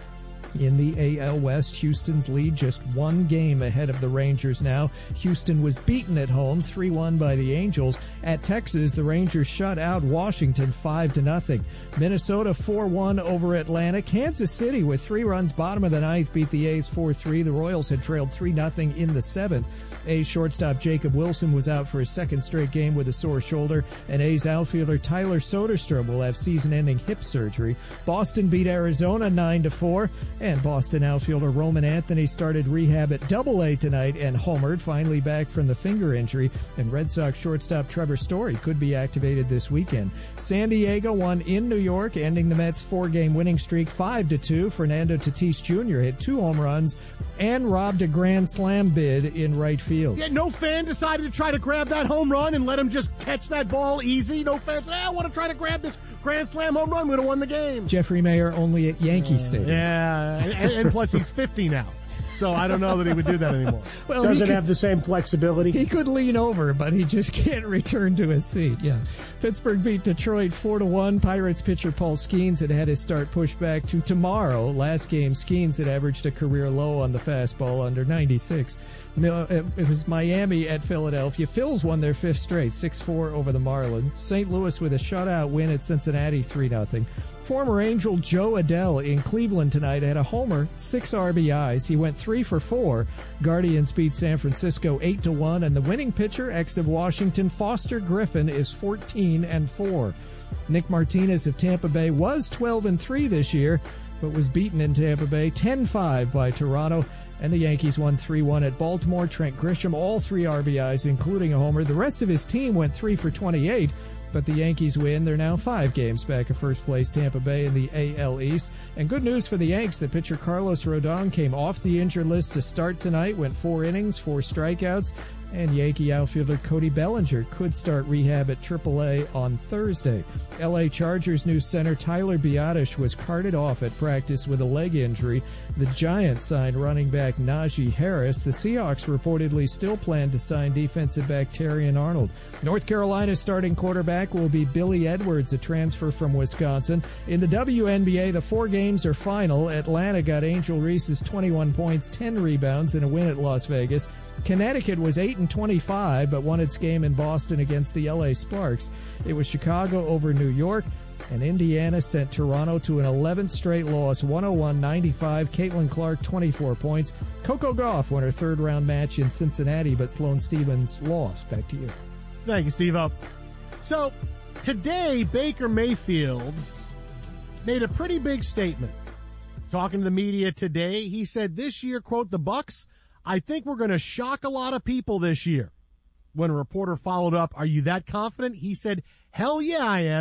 Speaker 4: In the AL West, Houston's lead just 1 game ahead of the Rangers now. Houston was beaten at home 3-1 by the Angels. At Texas, the Rangers shut out Washington 5-0. Minnesota 4-1 over Atlanta. Kansas City with 3 runs bottom of the 9th beat the A's 4-3. The Royals had trailed 3-0 in the 7th. A's shortstop Jacob Wilson was out for his 2nd straight game with a sore shoulder, and A's outfielder Tyler Soderstrom will have season-ending hip surgery. Boston beat Arizona 9-4, and Boston outfielder Roman Anthony started rehab at Double-A tonight and homered, finally back from the finger injury, and Red Sox shortstop Trevor Story could be activated this weekend. San Diego won in New York, ending the Mets' 4-game winning streak 5-2. Fernando Tatis Jr. hit 2 home runs and robbed a grand slam bid in right field.
Speaker 7: Yeah, no fan decided to try to grab that home run and let him just catch that ball easy. No fan said, I want to try to grab this grand slam home run. Would have won the game.
Speaker 4: Jeffrey Mayer only at Yankee Stadium.
Speaker 7: Yeah, and plus he's 50 now. So I don't know that he would do that anymore.
Speaker 8: Well, doesn't have the same flexibility.
Speaker 4: He could lean over, but he just can't return to his seat. Yeah. Pittsburgh beat Detroit 4-1. Pirates pitcher Paul Skeens had his start pushed back to tomorrow. Last game, Skeens had averaged a career low on the fastball, under 96. It was Miami at Philadelphia. Phils won their 5th straight, 6-4 over the Marlins. St. Louis with a shutout win at Cincinnati, 3-0. Former Angel Joe Adell in Cleveland tonight had a homer, 6 RBIs. He went 3 for 4. Guardians beat San Francisco 8-1, and the winning pitcher, ex of Washington, Foster Griffin, is 14-4. Nick Martinez of Tampa Bay was 12-3 this year, but was beaten in Tampa Bay 10-5 by Toronto. And the Yankees won 3-1 at Baltimore. Trent Grisham, all 3 RBIs, including a homer. The rest of his team went 3 for 28. But the Yankees win. They're now 5 games back of first place Tampa Bay in the AL East. And good news for the Yanks, that pitcher Carlos Rodon came off the injured list to start tonight, went 4 innings, 4 strikeouts. And Yankee outfielder Cody Bellinger could start rehab at AAA on Thursday. L.A. Chargers new center Tyler Biadasz was carted off at practice with a leg injury. The Giants signed running back Najee Harris. The Seahawks reportedly still plan to sign defensive back Terrion Arnold. North Carolina's starting quarterback will be Billy Edwards, a transfer from Wisconsin. In the WNBA, the 4 games are final. Atlanta got Angel Reese's 21 points, 10 rebounds, and a win at Las Vegas. Connecticut was 8-25, but won its game in Boston against the LA Sparks. It was Chicago over New York, and Indiana sent Toronto to an 11th straight loss, 101-95. Caitlin Clark, 24 points. Coco Gauff won her 3rd-round match in Cincinnati, but Sloane Stephens lost. Back to you.
Speaker 7: Thank you, Steve-O. So, today, Baker Mayfield made a pretty big statement. Talking to the media today, he said this year, quote, the Bucs, I think we're going to shock a lot of people this year. When a reporter followed up, are you that confident? He said, hell yeah, I am.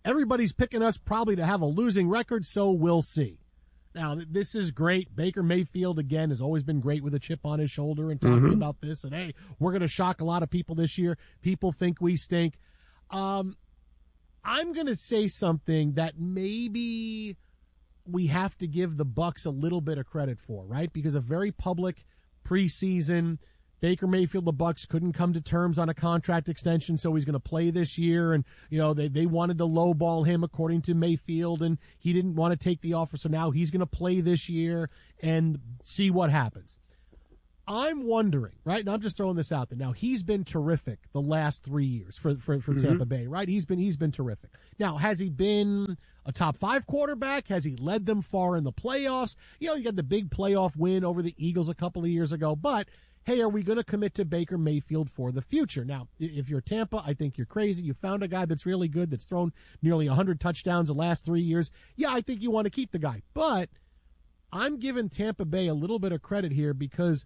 Speaker 7: Everybody's picking us probably to have a losing record, so we'll see. Now, this is great. Baker Mayfield, again, has always been great with a chip on his shoulder and talking about this. And, hey, we're going to shock a lot of people this year. People think we stink. I'm going to say something that maybe we have to give the Bucs a little bit of credit for, right? Because a very public preseason, Baker Mayfield, the Bucs couldn't come to terms on a contract extension, so he's going to play this year. And, they wanted to lowball him according to Mayfield, and he didn't want to take the offer, so now he's going to play this year and see what happens. I'm wondering, right, and I'm just throwing this out there. Now, he's been terrific the last 3 years for Tampa Bay, right? He's been terrific. Now, has he been a top 5 quarterback? Has he led them far in the playoffs? You got the big playoff win over the Eagles a couple of years ago, but hey, are we going to commit to Baker Mayfield for the future? Now, if you're Tampa, I think you're crazy. You found a guy that's really good, that's thrown nearly 100 touchdowns the last 3 years. Yeah, I think you want to keep the guy. But I'm giving Tampa Bay a little bit of credit here because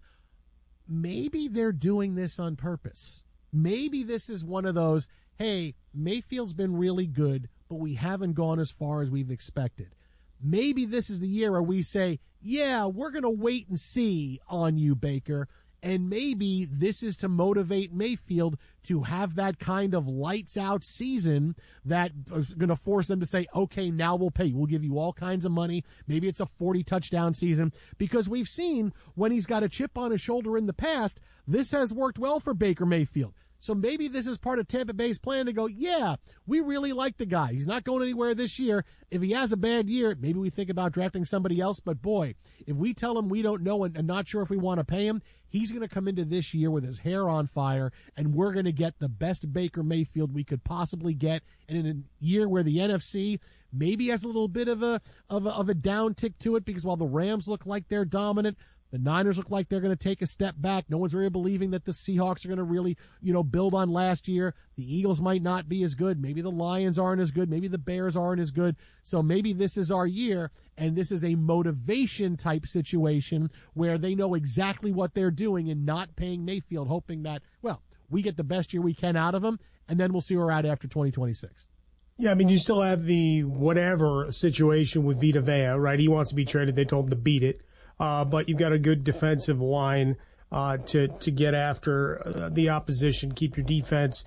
Speaker 7: maybe they're doing this on purpose. Maybe this is one of those, hey, Mayfield's been really good, but we haven't gone as far as we've expected. Maybe this is the year where we say, yeah, we're going to wait and see on you, Baker. And maybe this is to motivate Mayfield to have that kind of lights-out season that is going to force them to say, okay, now we'll pay you. We'll give you all kinds of money. Maybe it's a 40-touchdown season. Because we've seen when he's got a chip on his shoulder in the past, this has worked well for Baker Mayfield. So maybe this is part of Tampa Bay's plan to go, yeah, we really like the guy. He's not going anywhere this year. If he has a bad year, maybe we think about drafting somebody else. But, boy, if we tell him we don't know and not sure if we want to pay him, he's going to come into this year with his hair on fire, and we're going to get the best Baker Mayfield we could possibly get. And in a year where the NFC maybe has a little bit of a downtick to it, because while the Rams look like they're dominant, the Niners look like they're going to take a step back. No one's really believing that the Seahawks are going to really, build on last year. The Eagles might not be as good. Maybe the Lions aren't as good. Maybe the Bears aren't as good. So maybe this is our year, and this is a motivation type situation where they know exactly what they're doing and not paying Mayfield, hoping that, well, we get the best year we can out of him, and then we'll see where we're at after 2026.
Speaker 8: Yeah, I mean, you still have the whatever situation with Vita Vea, right? He wants to be traded. They told him to beat it. But you've got a good defensive line to get after the opposition, keep your defense,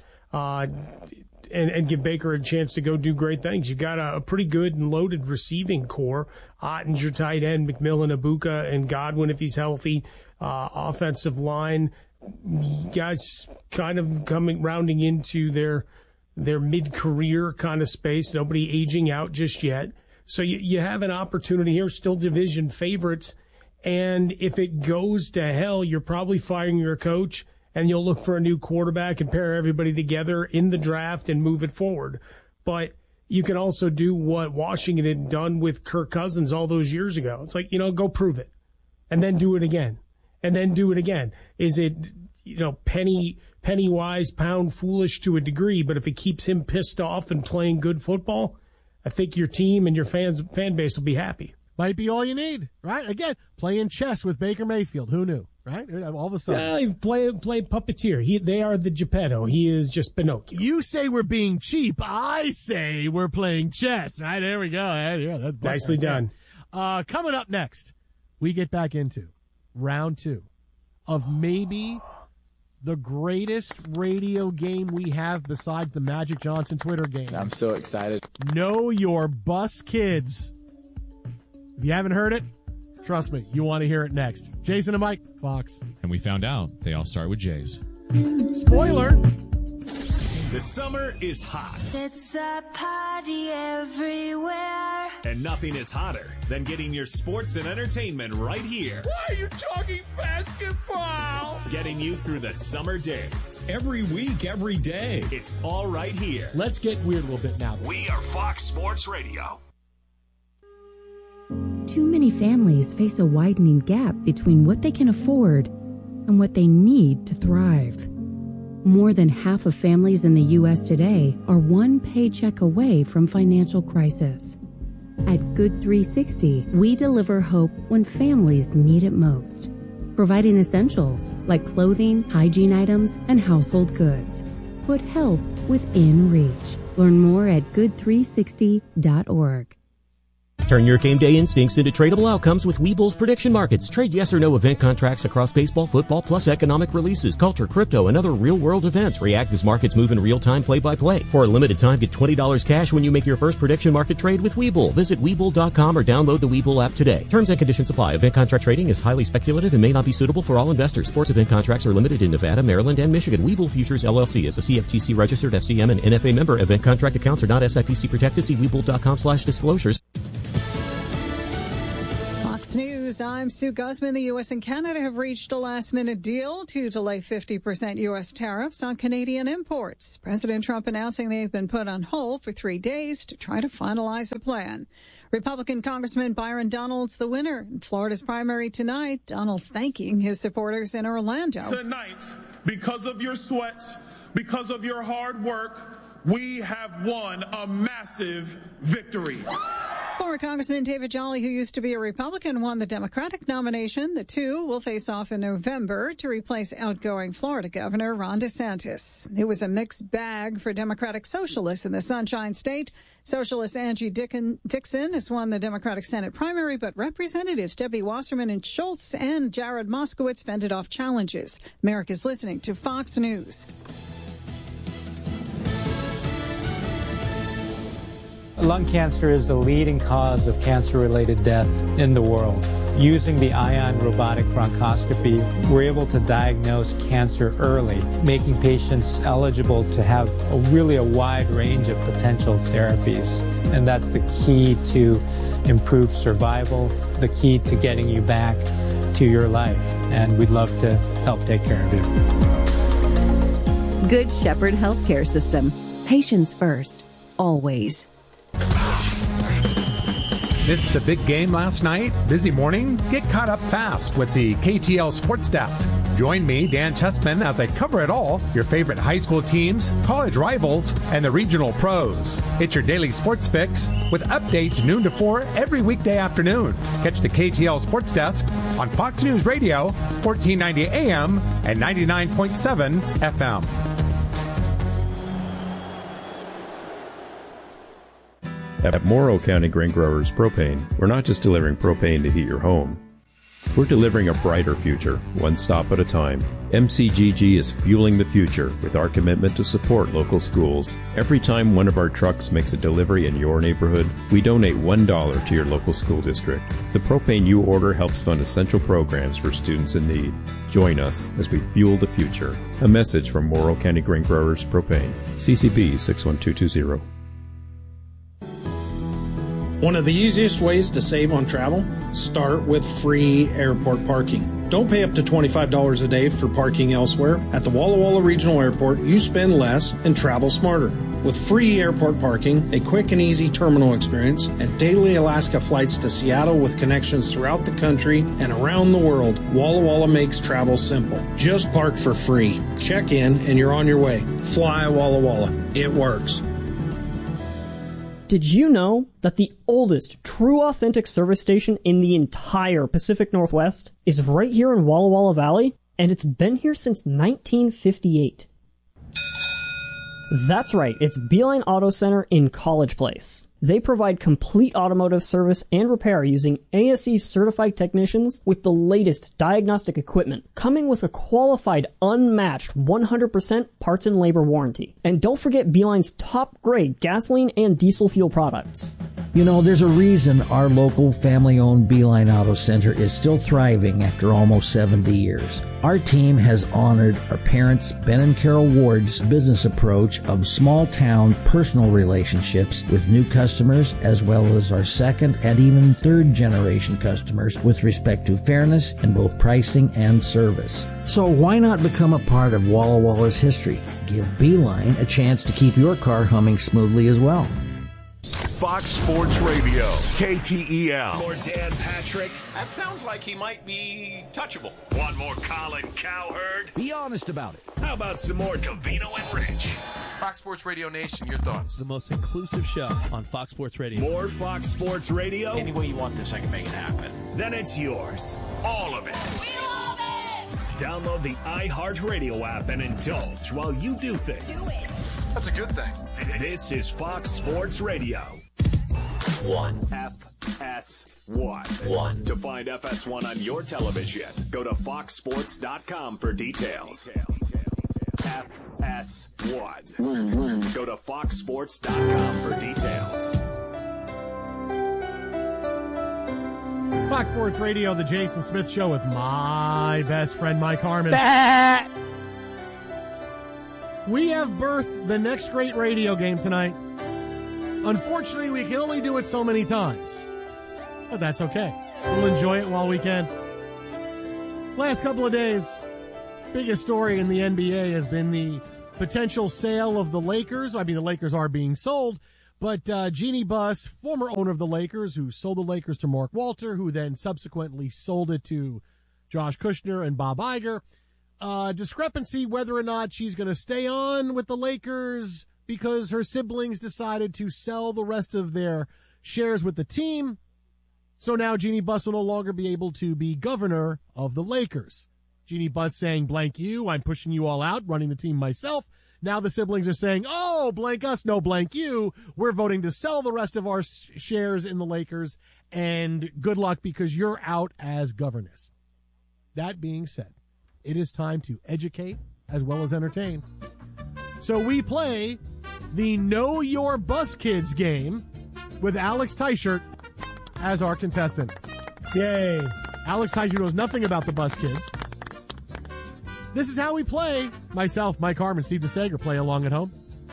Speaker 8: and give Baker a chance to go do great things. You've got a pretty good and loaded receiving core. Ottinger, tight end, McMillan, Ibuka, and Godwin if he's healthy. Offensive line, guys kind of rounding into their mid-career kind of space. Nobody aging out just yet. So you have an opportunity here, still division favorites. And if it goes to hell, you're probably firing your coach, and you'll look for a new quarterback and pair everybody together in the draft and move it forward. But you can also do what Washington had done with Kirk Cousins all those years ago. It's like, go prove it, and then do it again, and then do it again. Is it, penny wise, pound foolish to a degree, but if it keeps him pissed off and playing good football, I think your team and your fan base will be happy.
Speaker 7: Might be all you need, right? Again, playing chess with Baker Mayfield. Who knew, right? All of a sudden.
Speaker 8: Yeah, play puppeteer. They are the Geppetto. He is just Pinocchio.
Speaker 7: You say we're being cheap. I say we're playing chess, right? There we go. Yeah, that's
Speaker 8: nicely done.
Speaker 7: Coming up next, we get back into round 2 of maybe the greatest radio game we have besides the Magic Johnson Twitter game.
Speaker 5: I'm so excited.
Speaker 7: Know Your Bus Kids. If you haven't heard it, trust me, you want to hear it next. Jason and Mike, Fox.
Speaker 6: And we found out they all start with J's.
Speaker 7: Spoiler.
Speaker 3: The summer is hot.
Speaker 10: It's a party everywhere.
Speaker 3: And nothing is hotter than getting your sports and entertainment right here.
Speaker 10: Why are you talking basketball?
Speaker 3: Getting you through the summer days.
Speaker 6: Every week, every day.
Speaker 3: It's all right here.
Speaker 7: Let's get weird a little bit now.
Speaker 3: We are Fox Sports Radio.
Speaker 24: Too many families face a widening gap between what they can afford and what they need to thrive. More than half of families in the U.S. today are one paycheck away from financial crisis. At Good 360, we deliver hope when families need it most, providing essentials like clothing, hygiene items, and household goods. Put help within reach. Learn more at good360.org.
Speaker 5: Turn your game day instincts into tradable outcomes with Webull's prediction markets. Trade yes or no event contracts across baseball, football, plus economic releases, culture, crypto, and other real-world events. React as markets move in real time, play-by-play. For a limited time, get $20 cash when you make your first prediction market trade with Webull. Visit Webull.com or download the Webull app today. Terms and conditions apply. Event contract trading is highly speculative and may not be suitable for all investors. Sports event contracts are limited in Nevada, Maryland, and Michigan. Webull Futures, LLC is a CFTC registered FCM and NFA member. Event contract accounts are not SIPC protected. See Webull.com/disclosures.
Speaker 13: News. I'm Sue Guzman. The U.S. and Canada have reached a last-minute deal to delay 50% U.S. tariffs on Canadian imports. President Trump announcing they've been put on hold for 3 days to try to finalize a plan. Republican Congressman Byron Donalds the winner in Florida's primary tonight. Donalds thanking his supporters in Orlando.
Speaker 18: Tonight, because of your sweat, because of your hard work, we have won a massive victory.
Speaker 13: Former Congressman David Jolly, who used to be a Republican, won the Democratic nomination. The two will face off in November to replace outgoing Florida Governor Ron DeSantis. It was a mixed bag for Democratic socialists in the Sunshine State. Socialist Angie Dixon has won the Democratic Senate primary, but Representatives Debbie Wasserman and Schultz and Jared Moskowitz fended off challenges. America's listening to Fox News.
Speaker 14: Lung cancer is the leading cause of cancer-related death in the world. Using the Ion robotic bronchoscopy, we're able to diagnose cancer early, making patients eligible to have a wide range of potential therapies. And that's the key to improved survival, the key to getting you back to your life. And we'd love to help take care of you.
Speaker 15: Good Shepherd Healthcare System. Patients first, always.
Speaker 25: Missed the big game last night? Busy morning? Get caught up fast with the KTL Sports Desk. Join me, Dan Chessman, as I cover it all, your favorite high school teams, college rivals, and the regional pros. It's your daily sports fix with updates noon to 4 every weekday afternoon. Catch the KTL Sports Desk on Fox News Radio, 1490 AM and 99.7 FM.
Speaker 26: At Morrow County Grain Growers Propane, we're not just delivering propane to heat your home. We're delivering a brighter future, one stop at a time. MCGG is fueling the future with our commitment to support local schools. Every time one of our trucks makes a delivery in your neighborhood, we donate $1 to your local school district. The propane you order helps fund essential programs for students in need. Join us as we fuel the future. A message from Morrow County Grain Growers Propane. CCB 61220.
Speaker 27: One of the easiest ways to save on travel? Start with free airport parking. Don't pay up to $25 a day for parking elsewhere. At the Walla Walla Regional Airport, you spend less and travel smarter. With free airport parking, a quick and easy terminal experience, and daily Alaska flights to Seattle with connections throughout the country and around the world, Walla Walla makes travel simple. Just park for free. Check in and you're on your way. Fly Walla Walla. It works.
Speaker 28: Did you know that the oldest true authentic service station in the entire Pacific Northwest is right here in Walla Walla Valley? And it's been here since 1958. That's right, it's Beeline Auto Center in College Place. They provide complete automotive service and repair using ASE certified technicians with the latest diagnostic equipment, coming with a qualified, unmatched 100% parts and labor warranty. And don't forget Beeline's top grade gasoline and diesel fuel products.
Speaker 29: You know, there's a reason our local family-owned Beeline Auto Center is still thriving after almost 70 years. Our team has honored our parents, Ben and Carol Ward's business approach of small-town personal relationships with new customers, as well as our second and even third generation customers with respect to fairness in both pricing and service. So why not become a part of Walla Walla's history? Give Beeline a chance to keep your car humming smoothly as well.
Speaker 3: Fox Sports Radio, KTEL.
Speaker 30: More Dan Patrick. That sounds like he might be touchable.
Speaker 3: One more Colin Cowherd.
Speaker 30: Be honest about it.
Speaker 3: How about some more Covino and Rich?
Speaker 31: Fox Sports Radio Nation, your thoughts?
Speaker 32: The most inclusive show on Fox Sports Radio.
Speaker 3: More Fox Sports Radio?
Speaker 30: Any way you want this, I can make it happen.
Speaker 3: Then it's yours. All of it.
Speaker 30: We love it!
Speaker 3: Download the iHeartRadio app and indulge while you do things.
Speaker 30: Do it. That's a good thing.
Speaker 3: This is Fox Sports Radio. 1. FS1. To find FS1 on your television, go to foxsports.com for details. FS1. Go to foxsports.com for details.
Speaker 7: Fox Sports Radio, the Jason Smith Show with my best friend, Mike Harmon. We have birthed the next great radio game tonight. Unfortunately, we can only do it so many times. But that's okay. We'll enjoy it while we can. Last couple of days, biggest story in the NBA has been the potential sale of the Lakers. I mean, the Lakers are being sold. But Jeannie Buss, former owner of the Lakers, who sold the Lakers to Mark Walter, who then subsequently sold it to Josh Kushner and Bob Iger. Discrepancy whether or not she's going to stay on with the Lakers because her siblings decided to sell the rest of their shares with the team. So now Jeannie Buss will no longer be able to be governor of the Lakers. Jeannie Buss saying, blank you, I'm pushing you all out, running the team myself. Now the siblings are saying, oh, blank us, no blank you. We're voting to sell the rest of our shares in the Lakers, and good luck because you're out as governess. That being said, it is time to educate as well as entertain. So we play the Know Your Bus Kids game with Alex Teichert as our contestant.
Speaker 8: Yay.
Speaker 7: Alex Teichert knows nothing about the Bus Kids. This is how we play. Myself, Mike Harmon, Steve DeSager play along at home.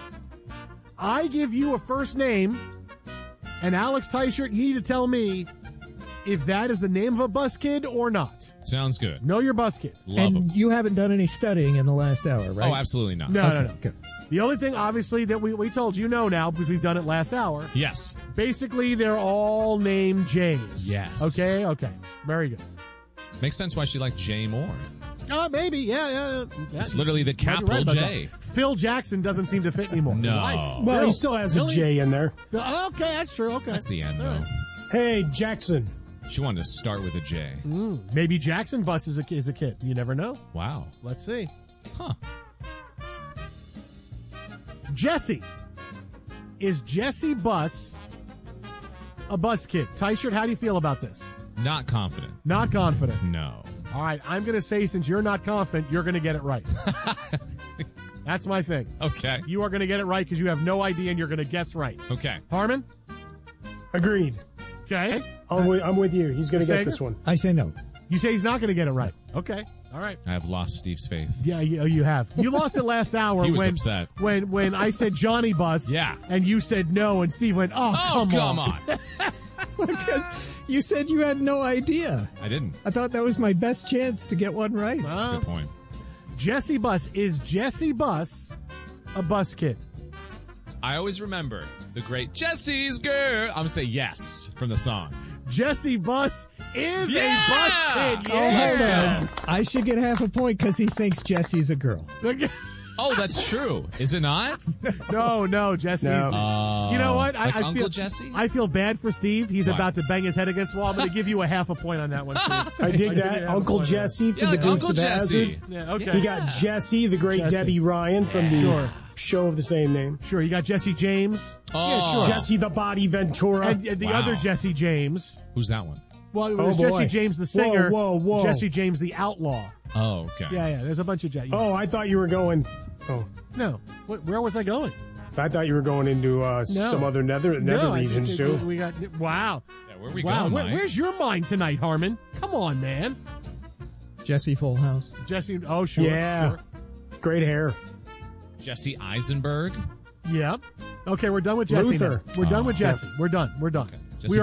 Speaker 7: I give you a first name, and Alex Teichert, you need to tell me if that is the name of a bus kid or not.
Speaker 6: Sounds good.
Speaker 7: Know your bus kids.
Speaker 6: Love them.
Speaker 4: You haven't done any studying in the last hour, right?
Speaker 6: Oh, absolutely not.
Speaker 7: No.
Speaker 4: Good.
Speaker 7: The only thing, obviously, that we told you know now, because we've done it last hour.
Speaker 6: Yes.
Speaker 7: Basically, they're all named Jays.
Speaker 6: Yes.
Speaker 7: Okay. Very good.
Speaker 6: Makes sense why she liked Jay more.
Speaker 7: Maybe, yeah.
Speaker 6: It's literally the capital J.
Speaker 7: Phil Jackson doesn't seem to fit anymore.
Speaker 6: No.
Speaker 8: Well, he still has a J in there.
Speaker 7: Okay, that's true. Okay.
Speaker 6: That's the end, though. Right.
Speaker 8: Hey, Jackson.
Speaker 6: She wanted to start with a J.
Speaker 7: Maybe Jackson Buss is a kid. You never know.
Speaker 6: Wow.
Speaker 7: Let's see.
Speaker 6: Huh.
Speaker 7: Jesse. Is Jesse Buss a bus kid? Teichert, how do you feel about this?
Speaker 6: Not confident.
Speaker 7: Not confident.
Speaker 6: No.
Speaker 7: All right, I'm going to say since you're not confident, you're going to get it right. That's my thing.
Speaker 6: Okay.
Speaker 7: You are going to get it right because you have no idea and you're going to guess right.
Speaker 6: Okay.
Speaker 7: Harmon?
Speaker 8: Agreed.
Speaker 7: Okay.
Speaker 8: I'm with you. He's going to get this one.
Speaker 4: I say no.
Speaker 7: You say he's not going to get it right. Okay. All right.
Speaker 6: I have lost Steve's faith.
Speaker 7: Yeah, you have. You lost it last hour.
Speaker 6: He was upset.
Speaker 7: When I said Johnny Buss.
Speaker 6: Yeah.
Speaker 7: And you said no, and Steve went, come on.
Speaker 4: Because you said you had no idea.
Speaker 6: I didn't.
Speaker 4: I thought that was my best chance to get one right.
Speaker 6: That's a good point.
Speaker 7: Jesse Buss. Is Jesse Buss a bus kid?
Speaker 6: I always remember the great Jesse's Girl. I'm going to say yes from the song.
Speaker 7: Jesse Buss is a bus kid.
Speaker 4: Yeah. Hold on. I should get half a point because he thinks Jesse's a girl.
Speaker 6: Oh, that's true. Is it not?
Speaker 7: No, Jesse's.
Speaker 6: No.
Speaker 7: You know what?
Speaker 6: Like
Speaker 7: I
Speaker 6: Uncle
Speaker 7: feel,
Speaker 6: Jesse?
Speaker 7: I feel bad for Steve. He's
Speaker 6: Why?
Speaker 7: about to bang his head against the wall. I'm going to give you a half a point on that one, Steve.
Speaker 8: I dig that. Uncle Jesse from the Dukes of Hazzard.
Speaker 7: Yeah, okay.
Speaker 8: You got Jesse, the great Debbie Ryan from the show of the same name.
Speaker 7: Sure. You got Jesse James.
Speaker 6: Oh.
Speaker 7: Yeah, sure.
Speaker 8: Jesse the Body Ventura.
Speaker 7: And the other Jesse James.
Speaker 6: Who's that one?
Speaker 7: Well, it was Jesse James the singer.
Speaker 8: Whoa.
Speaker 7: Jesse James the outlaw.
Speaker 6: Oh, okay.
Speaker 7: Yeah. There's a bunch of Jesse.
Speaker 8: Oh, I thought you were going. Oh.
Speaker 7: No. Where was I going?
Speaker 8: I thought you were going into some other nether regions, too.
Speaker 7: We got, wow.
Speaker 6: Yeah, where are we going, Mike?
Speaker 7: Where's your mind tonight, Harmon? Come on, man.
Speaker 4: Jesse Full House.
Speaker 7: Jesse, oh, sure.
Speaker 8: Yeah.
Speaker 7: Sure.
Speaker 8: Great hair.
Speaker 6: Jesse Eisenberg.
Speaker 7: Yep. Okay, we're done with Jesse.
Speaker 8: Luther.
Speaker 7: We're done with Jesse. We're done. Okay.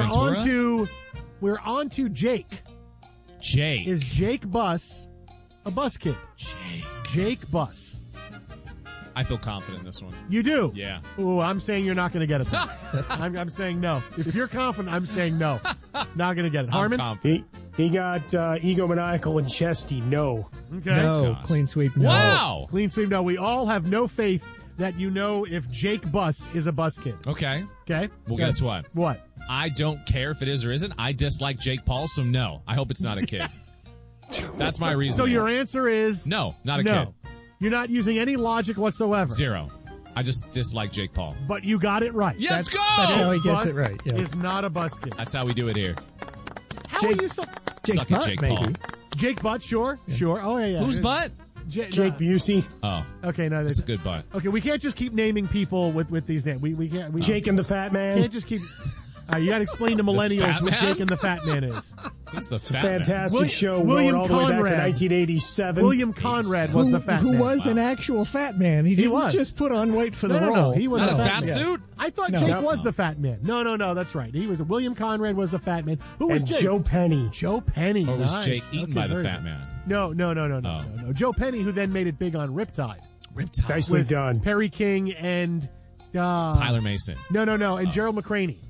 Speaker 7: We're on to Jake.
Speaker 6: Jake.
Speaker 7: Is Jake Buss a bus kid? Jake Buss.
Speaker 6: I feel confident in this one.
Speaker 7: You do?
Speaker 6: Yeah.
Speaker 7: Ooh, I'm saying you're not going to get it. I'm saying no. If you're confident, I'm saying no. Not going to get it. Harmon?
Speaker 8: He got egomaniacal and chesty. No.
Speaker 7: Okay.
Speaker 4: No. Clean sweep. No.
Speaker 6: Wow.
Speaker 7: Clean sweep. No. We all have no faith that you know if Jake Buss is a bus kid.
Speaker 6: Okay.
Speaker 7: Okay.
Speaker 6: Well, guess what?
Speaker 7: What?
Speaker 6: I don't care if it is or isn't. I dislike Jake Paul, so no. I hope it's not a kid. That's my reason.
Speaker 7: So your answer is
Speaker 6: no, not a kid.
Speaker 7: You're not using any logic whatsoever.
Speaker 6: Zero. I just dislike Jake Paul.
Speaker 7: But you got it right.
Speaker 6: Yeah, let's go!
Speaker 4: That's how he gets
Speaker 7: Bus
Speaker 4: it right. Yeah.
Speaker 7: is not a bus kid.
Speaker 6: That's how we do it here.
Speaker 7: How
Speaker 4: Jake-
Speaker 7: are you so...
Speaker 4: Jake
Speaker 6: Suck it,
Speaker 4: Butt,
Speaker 6: Jake
Speaker 4: maybe.
Speaker 6: Paul.
Speaker 7: Jake Butt, sure. Oh, yeah.
Speaker 6: Whose butt?
Speaker 8: Jake Busey.
Speaker 6: Oh,
Speaker 7: Okay, no,
Speaker 6: that's a good butt.
Speaker 7: Okay, we can't just keep naming people with these names. We can't. We
Speaker 8: Jake and the Fat Man.
Speaker 7: can't just keep. You got to explain to millennials
Speaker 6: Fat
Speaker 7: what
Speaker 6: Man?
Speaker 7: Jake and the Fat Man is.
Speaker 6: Who's the
Speaker 8: It's a
Speaker 6: fat man?
Speaker 8: fantastic show
Speaker 7: William
Speaker 8: going all the way back to
Speaker 7: Conrad.
Speaker 8: 1987.
Speaker 7: William Conrad was the Fat
Speaker 4: who
Speaker 7: Man.
Speaker 4: was an actual fat man. He didn't
Speaker 7: was.
Speaker 4: just put on weight for
Speaker 7: No,
Speaker 4: the
Speaker 7: no,
Speaker 4: role.
Speaker 7: no, he was
Speaker 6: Not
Speaker 7: the
Speaker 6: a
Speaker 7: fat
Speaker 6: fat
Speaker 7: man.
Speaker 6: suit?
Speaker 7: I thought
Speaker 4: No.
Speaker 7: Jake was the Fat Man. No, that's right. He was William Conrad was the Fat Man. Who was
Speaker 8: And
Speaker 7: Jake?
Speaker 8: Joe Penny.
Speaker 7: Joe Penny.
Speaker 6: Or was
Speaker 7: Nice.
Speaker 6: Jake eaten
Speaker 7: Okay,
Speaker 6: by the
Speaker 7: very
Speaker 6: fat
Speaker 7: good.
Speaker 6: man?
Speaker 7: No. Joe Penny, who then made it big on Riptide.
Speaker 6: Riptide.
Speaker 8: Nicely
Speaker 7: with
Speaker 8: done.
Speaker 7: Perry King and
Speaker 6: Tyler Mason.
Speaker 7: No, and Gerald McCraney.